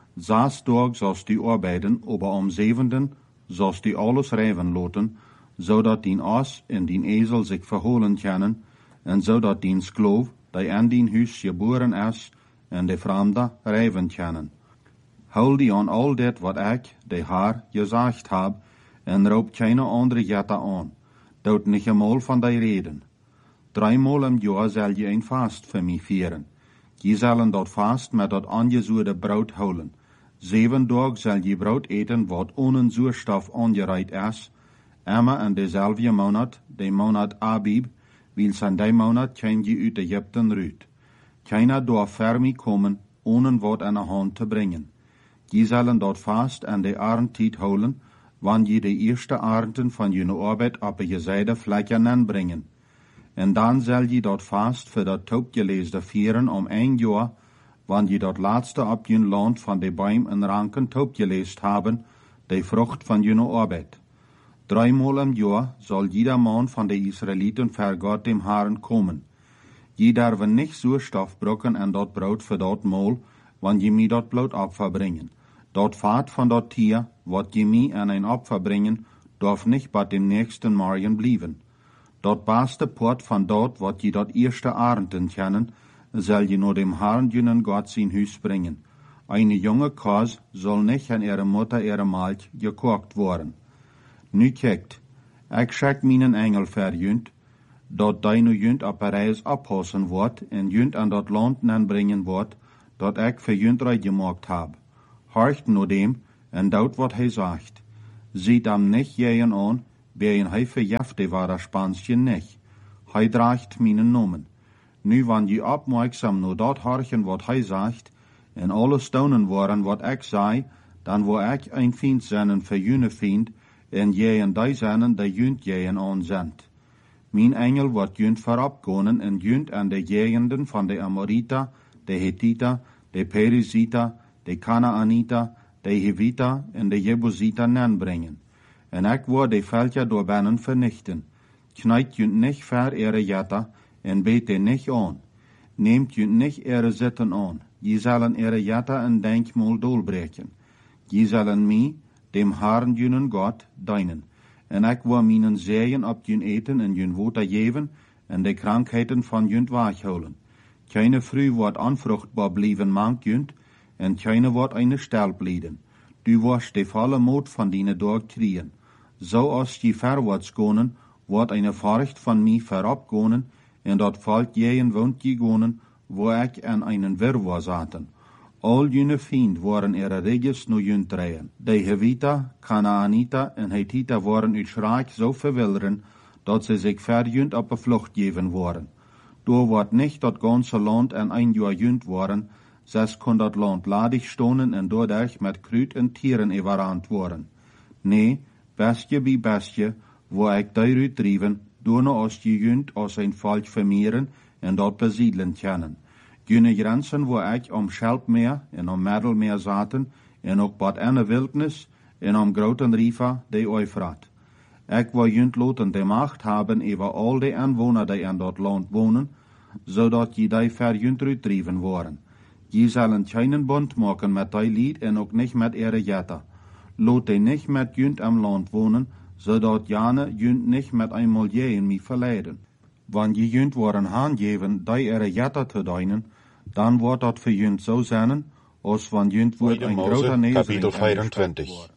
Speaker 3: 6 Tage sollst du arbeiten, aber am 7. sollst du alles reiven laten, zodat dien Aas en dien Esel sich verholen können, en zodat dien Skloof, die aan dien huis geboren is, en de Fremde reiven können. Hou die aan al dit wat ik, de Heer, gezegd heb, en roep keine andere Jette aan. Dout niet eenmaal van die reden. 3 Mal im Jahr zal je een Fast für mich vieren. Je zullen dat Fast met dat angezuurde brood houden. 7 Tage zal je brood eten wat ohne Zuurstoff angereiht is, immer in dezelfde Monat, de Monat Abib, weils in die Monat kein je uit Ägypten ruut. Keiner darf ver mij komen, ohne wat in de hand te brengen. Je zullen dat Fast an de Arendtijd houden, wann je de eerste arenden van je arbeid op je zijde vlekken aanbrengen. En dan zal je dat Fast voor dat taubgeleesde vieren om 1 jaar, wann je dat laatste op je land van de boom en ranken taubgeleest hebben, de vrucht van je arbeid. 3 Mal im Jahr soll jeder Mann von den Israeliten vor Gott dem Herrn kommen. Je darf nicht Zuurstoff brocken an dat Brot für dat Mal, wann je mir dat Blut Opfer bringen. Dat Fahrt von dat Tier, wat je mir an ein Opfer bringen, darf nicht bei dem nächsten Morgen blieben. Dat beste Port von dort, wat je dat erste Arenden kennen, soll je nur dem Herrn jenen Gott sein Hus bringen. Eine junge Kos soll nicht an ihre Mutter ihre Milch gekocht worden. Nu kijkt, ik schek mijn engel verjunt, dat deine junt op Parijs oppassen wordt en junt aan dat land aanbrengen wordt, dat ik voor junt gemaakt heb. Horcht naar dem en dout wat hij zegt. Ziet hem niet jeën aan, bij hij verjefte waar dat Spansje niet. Hij draagt mijn nomen. Nu, wanneer je opmerksam naar dat horchen wat hij zegt, en alle staunen worden wat ik zei, dan word ik een vriend zijn voor june vriend, en jeën die zijn die junt jeën aan zendt. Mijn engel wordt junt vooropkonen en junt aan de jegenden van de Amorita, de Hethita, de Perizita, de Kanaanita, de Hevita en de Jebusita aanbrengen. En ik word de veldje door binnen vernichten. Knijt junt niet ver ere jetta en beet de niet aan. Neemt junt niet ere zitten aan. Je zullen ere jetta en denkmol doorbreken. Je zullen mij, dem Herrn junen God, dienen. En ik wil mijn zeeën op jun eten en jun water geven en de krankheden van junt weghouden. Keine vrouw wordt onvruchtbaar blijven mank junt en keine wordt eine stel blijden. Du wirst de volle moed van die dag kriegen. Zoals je verwaarts gonen, wordt eine Furcht van mij veropgonen en dat volk jeën woont je gonen, wo ik aan einen Wirrwarr zaten. Al june vriend waren ihre reges nu junt drehen. De Hevita, Kanaanita en Hethita waren uit schrik zo verwilderen, dat ze zich verjunt op de vlucht geven waren. Door wordt niet dat ganze land en een jaar junt waren, zes kon dat land ladig stonen en doordat met kruid en tieren überrannt worden. Nee, bestje bij bestje, wo ik daaruit drijven, door nou als je junt als een volk vermeeren en dat besiedelen kennen. Jene grenzen wo ik om Schelpmeer en om Middelmeer zaten, en ook bad ene wildnis, en om groten riva de Eufrat. Ik wil junt laten de macht hebben over al de aanwoner die in dat land wonen, zodat je die ver junt uitdrijven worden. Je zullen geen bond maken met die lied en ook niet met ere jetta. Laat die niet met junt am land wonen, zodat jane junt niet met een milieu mee verleiden. Wanneer je junt worden aangeven die ere jetta te dienen, dan wordt dat voor junt zo zijn, als van junt wordt een grote nezel.
Speaker 1: Kapitel 24.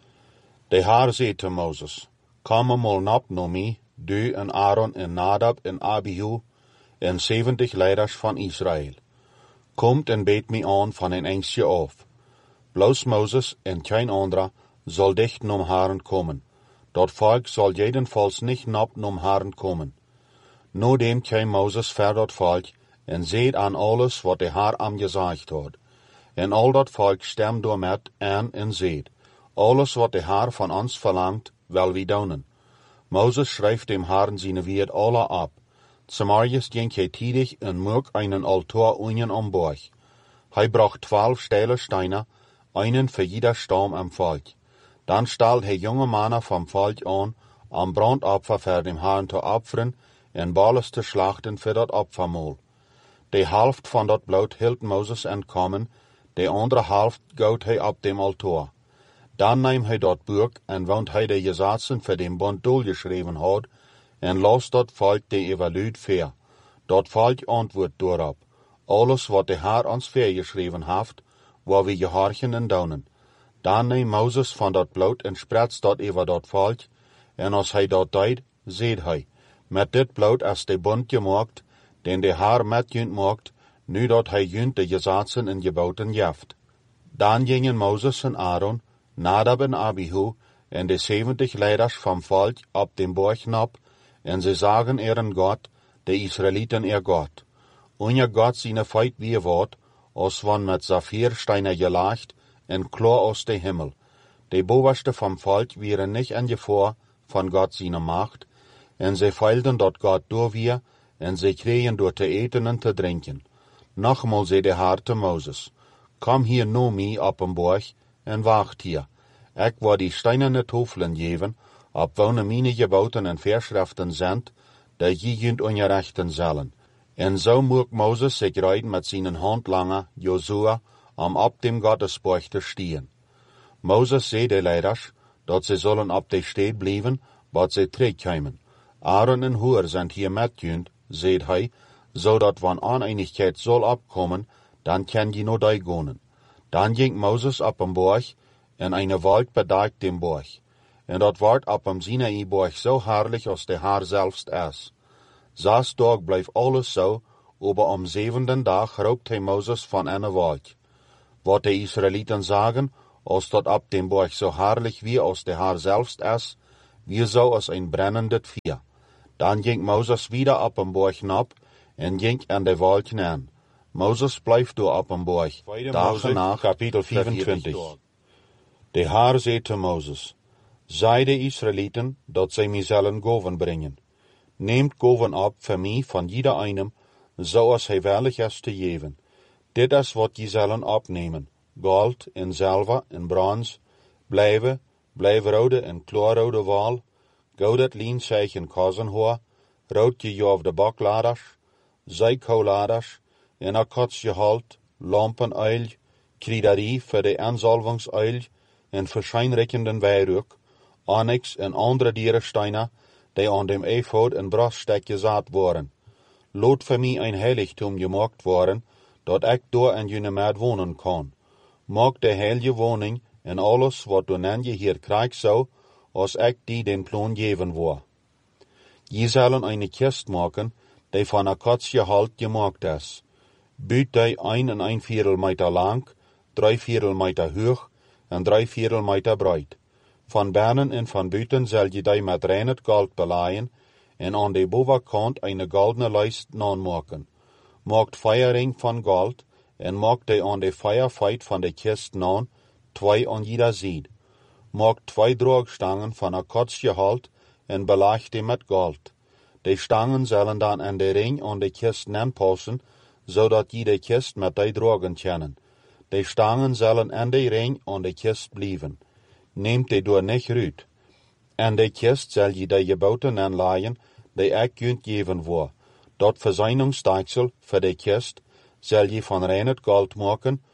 Speaker 1: De Heer zei te Moses, kom mal nap no mij, du en Aaron en Nadab en Abihu en 70 leiders van Israël. Komt en beet mij aan van een eindje af. Bloos Moses en geen andere zal dicht nom Herren komen. Dat volk zal jedenfalls niet nap nom Herren komen. Nodem kwam Moses ver dat volk en zeed aan alles wat de Heer am gezegd had. En al dat volk stemt door met aan en zeed, alles wat de Heer van ons verlangt, wel wie doen. Moses schrijft dem Herrn zijn Wert alle ab. Zamarius ging hij tidig en moog einen Altar unien am Borg. Hij bracht 12 steile Steine, einen für jeder Stamm am Volk. Dan stal hij jonge mannen vom Volk aan, am Brandopfer für dem Herrn te opferen en balles te slachten für dat Opfermahl. De helft van dat bloed hield Moses entkommen, de andere helft goot hij op dem Altar. Dan neemt hij dat boek en woont hij de gesetzen voor den Bund doorgeschreven had, en las dat volk de evaluut ver. Dat volk antwoordt daarop. Alles wat de Heer ons vergeschreven heeft, waar we gehorchen en doen. Dan neemt Moses van dat bloed en spretst dat over dat volk, en als hij dat deed, zeed hij, met dit bloed is de bund gemaakt, den de Heer met junt maakt, nu dat hij junt de gesetzen en geboten jeft. Dan gingen Moses en Aaron, Nadab en Abihu, en de 70 leiders vom volk op den Berg nap, en ze zagen ihren God, de Israeliten ihr God. Unser God seine Feit wie wat, als van met Saphirsteine gelagt, en klar aus de Himmel. De bovenste vom Volk waren nicht in Gefahr von Gott seine Macht, en ze feilden dat God door wir, en ze kregen door te eten en te drinken. Nochmal zei de Heer te Moses, kom hier no mij op een borg, en wacht hier. Ik wil die steinerne tafelen geven, op wonen meine geboten en verschriften sind, dat je junt ongerechten zullen. En zo mocht Moses zich rijden met zijn handlanger, Josua, om op dem Gottesborg te stehen. Moses zei de leiders, dat ze zullen op de stad blijven, wat ze terugkomen. Aaron en Hur sind hier met junt, zei hij, zodat van oneinigheid zal opkomen, dan kan je no die gaan. Dan ging Moses op een borg, en eine wolk bedekt dem Borg. En dat wordt op een Sinai-borg zo herrlich als de Heer selbst is. 6 Tag bleef alles so, aber am 7. Tag raubt hij Moses von einer Wolk. Wat die Israeliten sagen, als dat ab dem Berg so herrlich wie aus der Herr selbst ist, wie so als ein brennendes Feuer. Dann ging Moses wieder ab am Berg hinab und ging an der Wolk nähen. Moses blijft door op een berg. Dagen nach, Kapitel 24. De Herr zei te Moses, zei de Israeliten, dat zij mij zullen goven brengen. Neemt goven op voor mij van jeder einem, zoals hij willig is te geven. Dit is wat je zullen opnemen. Gold en zilver en brons, blijverode en kloorrode wal, goudet lienzeich en kozenhoor, roodje jovde bakladers, zijkoladers, en akkotsgehold, lampenuil, krydderie voor de aanzalvingsuil en verschijnrijkenden weihruk, onyx en andere dierensteinen, die aan dem eefhout en braststek gezaad worden. Laat voor mij een heiligtum gemaakt worden, dat ik door en jullie met wonen kan. Maak de heilige woning en alles wat du nen je hier krijgt zou, als ik die den plan geven wil. Je zullen een kist maken, die van akkotsgehold gemaakt is. Buut die 1,25 meter lang, 3/4 meter hoog en 3/4 meter breed. Van binnen en van buiten zal je die met rein goud belaaien en aan de bovenkant een goldene lijst aanmaken. Maakt feuerring van gold en maakt die aan de feuerfeit van de kist aan, 2 aan jeder zijde. Maakt 2 draagstangen van akkotsgehold en belaagt die met gold. De stangen zullen dan aan de ring aan de kist aanpassen, zodat je de kist met die dragen kennen. De stangen zullen aan de ring aan de kist blijven. Neemt die door niet uit. En de kist zal je de geboten aanlaaien, die ik kunt geven voor. Dat verzuiningsdeksel voor de kist zal je van rein goud maken,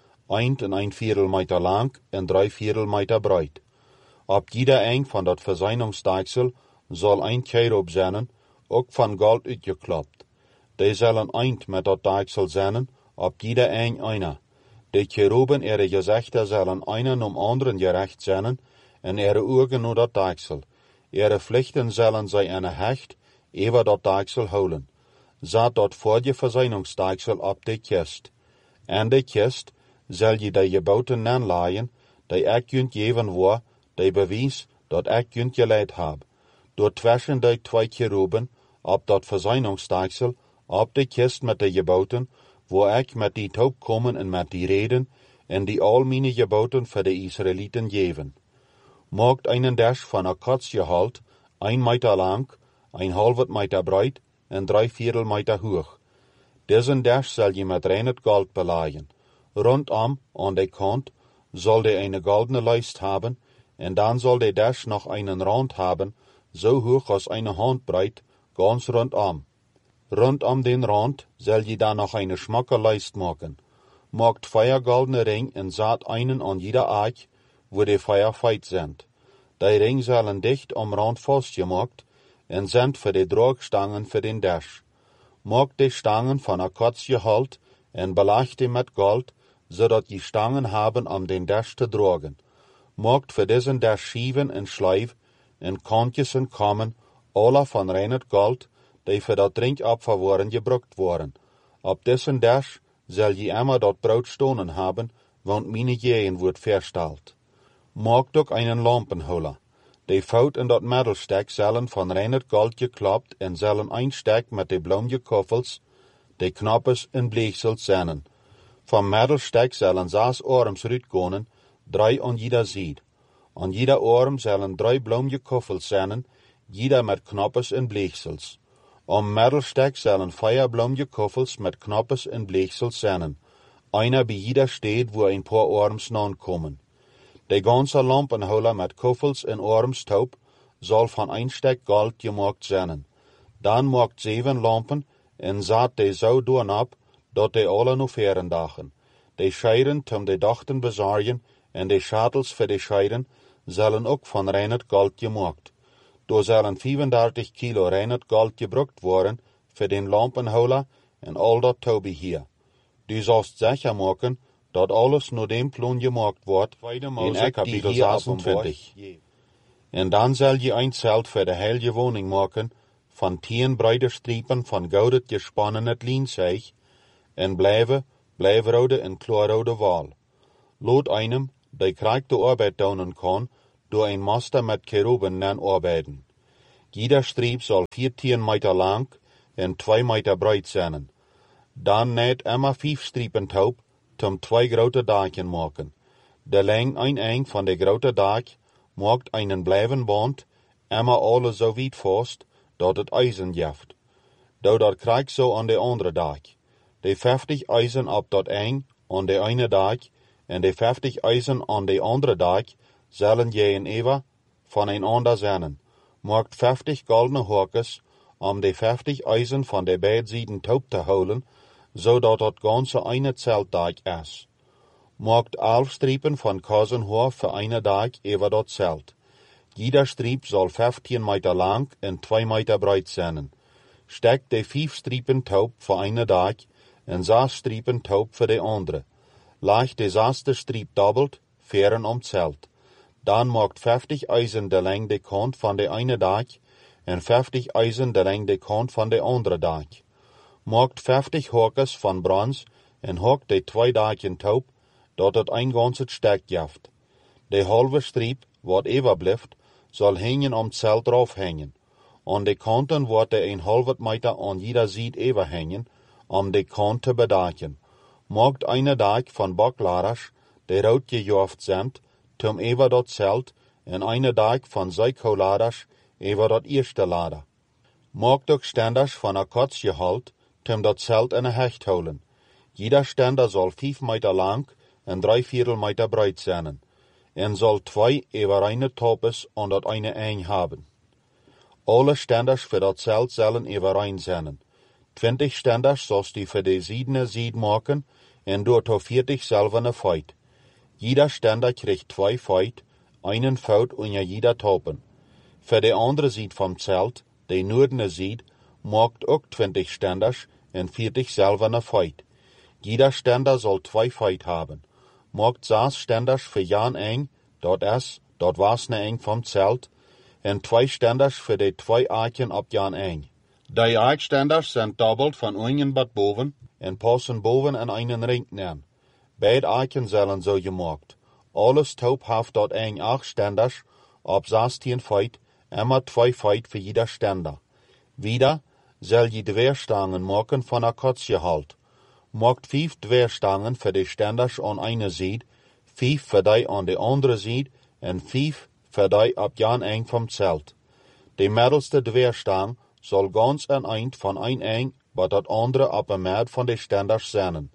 Speaker 1: 1,25 meter lang en 3/4 meter breed. Op jeder eng van dat verzuiningsdeksel zal een cherub zijn, ook van goud uitgeklopt. Die zullen eind met dat deksel zijn, op jeder eng einer. De cheruben ihre gezichten zullen einen anderen gerecht zijn, en ihre ogen naar dat deksel. Ihre vlechten zullen zij een hecht over dat deksel houden. Zet dat voor je verzuiningsdeksel op de kist. En de kist zal je de geboten aanlaaien, die ik kunt geven voor, die bewijs dat ik kunt geleid heb. Door tussen die 2 cheruben, op dat verzuiningsdeksel, op de kist met de geboten, waar ik met die taub komen en met die reden, en die al mijn geboten voor de Israeliten geven. Maakt einen dash van akkotsgehold, 1 meter lang, 1,5 meter breed en 3/4 meter hoog. Diesen dash zal je met rein gold belaaien. Rondom, aan de kant, zal de eine goldene lijst hebben, en dan zal de dash nog einen rand hebben, zo hoog als eine handbreit, ganz rondom. Rondom den Rand zal je dan nog eine schmakke lijst maken. Maakt feiergoldene ring en zet einen aan jeder aak, wo de feierfeit sind. Die ring zullen dicht am Rand vastgemaakt en zijn voor de draagstangen voor den dash. Maakt de stangen van akkotsgehold en belaagt die met gold, zodat je stangen hebben om den dash te dragen. Maakt voor diesen dash schieven en schlijf en kantjes en kammen, alle van rein gold, die voor dat drinkopfer worden gebruikt worden. Op diesen dash zal je immer dat brood stonen hebben, want mijn jeen wordt versteld. Maakt ook einen lampenholler. Die fout in dat middelstek zullen van rein gold geklapt en zullen een stek met de blauwe koffels, die knappes en bleegsels zijn. Van middelstek zullen 6 arms uitkomen, 3 aan jeder zijde. Aan jeder arm zullen 3 blauwe koffels zijn, jeder met knappes en bleegsels. Am middelstek zullen 4 blauwe koffels met knappes en bleegsels zijn. Einer bij jeder steed wo een paar arms aankomen. De ganze lampenholler met koffels en arms taub zal van een stek gold gemaakt zijn. Dan maakt 7 lampen en zet de zo doornap, dat de alle nog veren dagen. De scheiden om de dachten bezorgen en de schatels voor de scheiden zullen ook van rein gold gemaakt. Door zullen 35 kilo rein gold gebruikt worden voor den lampenholler en al dat toebeheer. Du zult zeker maken dat alles naar dem plan gemaakt wordt in kapitel 26. En dan zal je een zelt voor de heilige woning maken, van 10 breite striepen van goudet gespannen het lienzeig, en blijverode en kloorrode wal. Lood einem, die krijgt de arbeid doen kan, door een master met keruben nan arbeiden. Jeder striep zal 14 meter lang en 2 meter breed zijn. Dan net immer 5 striepen taub, om 2 grote daken maken. De lengte een van de grote dak maakt einen blijvenband, immer alle zo weit vast, dat het ijzen jeft. Dat krijgt zo aan de andere dak. De 50 ijzen op dat een aan de ene dak, en de 50 ijzen aan de andere dak, zullen je en Eva van een ander zijn. Maakt 50 goldene horkes, om de 50 ijzen van de beide taub te houden, zodat het ganze eine zeltdak is. Maakt 11 striepen van kazenhoor voor eine dag over dat zelt. Jeder striep zal 15 meter lang en 2 meter breed zijn. Stek de 5 striepen taub voor eine dag en 6 striepen taub voor de andere. Leg de 6e striep dobbelt, veren om zelt. Dan maakt 50 ijzen de lengte kant van de ene dag en 50 ijzen de lengte kant van de andere dag. Maakt 50 horkes van brons en hokt de 2 dagen taub, dat het een ganse stek jeft. De halve striep, wat overblijft, zal hängen om zelt drauf hängen. Aan de kanten wordt er een halve meter aan jeder zijde overhängen, om de kant te bedaken. Maakt eine dag van bakladers, die rood gejoft zijn, tom over dat zelt, en eine dag van zijkoladers over dat eerste lader. Maakt ook stenders van akkoordsgehalt, tom dat zelt in een hecht houden. Jeder stender zal 5 meter lang en 3/4 meter breed zijn, en zal 2 over eine topes aan dat eine eind hebben. Alle stenders voor dat zelt zullen over een zijn. 20 stenders zoals die voor de ziedene zied maken, en door tot 40 zelfene feit. Jeder stender krijgt 2 feit, einen fout onder jeder topen. Voor de andere zied van zelt, de noordene zied, maakt ook 20 stenders en 40 zelfene feit. Jeder stender zal 2 feit hebben. Maakt 6 stenders voor Jan eng, dat was ne eng van zelt, en 2 stenders voor de 2 aken op Jan eng. Die eikstenders zijn dobbeld van unten tot boven en passen boven in einen ring neer. Beide aken zullen zo gemaakt. Alles taub heeft dat eng 8 stenders op 16 feit, immer 2 feit voor jeder stender. Wieder zal je dweerstangen maken van akkoordsgehalt. Maakt 5 dweerstangen voor de stenders aan eine zijde, 5 voor die aan de andere zijde en 5 voor die op Jan eng van zelt. De middelste dweerstang zal ganz een eind van een eng, wat dat andere op een maat van de stenders zijn.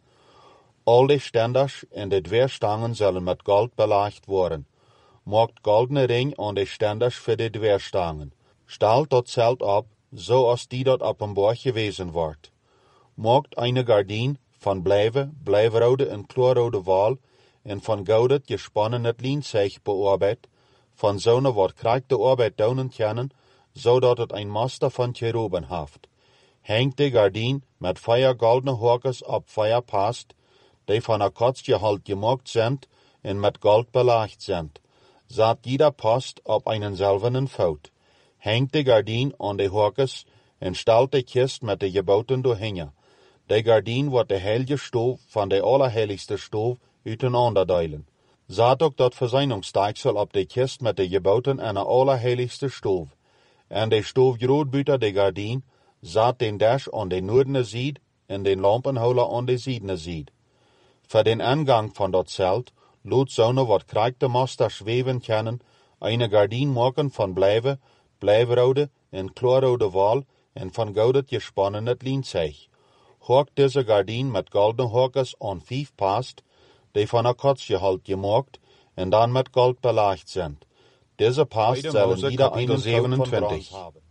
Speaker 1: Al de stenders en de dweerstangen zullen met goud belegd worden. Maakt goldene ring aan de stenders voor de dweerstangen. Stelt dat zelt op, zoals die dat op een borg gewezen wordt. Maakt eine gardien van blijverode en kloorrode wal en van goudet gespannen het lienzeig bearbeid, van zo'n wat krijgt de arbeid doen kennen, zodat het een master van cheruben heeft. Hengt de gardien met 4 goldene horkes op 4 past, die van akkoordsgehalt gemaakt zijn en met gold belegd zijn. Zat jeder past op einen zelfenen fout. Hengt de gardien aan de horkes en stelt de kist met de geboten doorheen. De gardien wordt de heilige stoof van de allerheiligste stoof uiteinander delen. Zat ook dat verzeiningsstaaksel op de kist met de geboten en de allerheiligste stoof. En de stoof groot buiten de gardien zat den dash aan de noordene zijde en den lampenholer aan de ziedene zijde. Voor den aangang van dat zelt, lood zo'n wat krijgt de master zweven kennen, eine gardien maken van blijverode en kloorrode wal en van goudet gespannen het lienzeig. Hoort deze gardien met goldene horkes aan 5 past, die van akkoordsgehalt gemaakt en dan met gold belegd zijn. Deze past zullen jeder 27.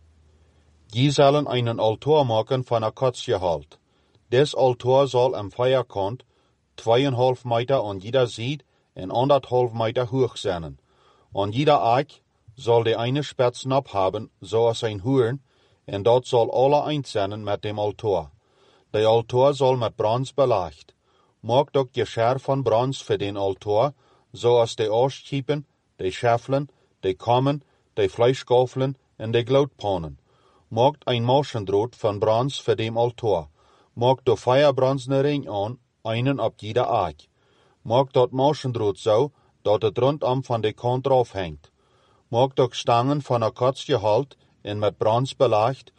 Speaker 1: Die zullen einen altar maken van akkoordsgehalt. Des altar zal am vierkant 2,5 meter aan jeder zijde en 1,5 meter hoog zijn. Aan jeder eik zal de eine spetsnap hebben, zoals een hoorn, en dat zal alle eind zijn met dem altar. De altar zal met brons belegd. Maakt ook gescher van brons voor den altar, zoals de oorschiepen, de scheffelen, de kammen, de vleesschafelen en de gloutpannen. maakt ein Moschendroot van brons voor dem altaar. Maakt de Feuerbronzene ring aan, einen op jeder aak. Maakt dat Moschendroot zo, dat het rondom van de kant afhängt. Maakt ook stangen van een kots gehalt en met brons belegt,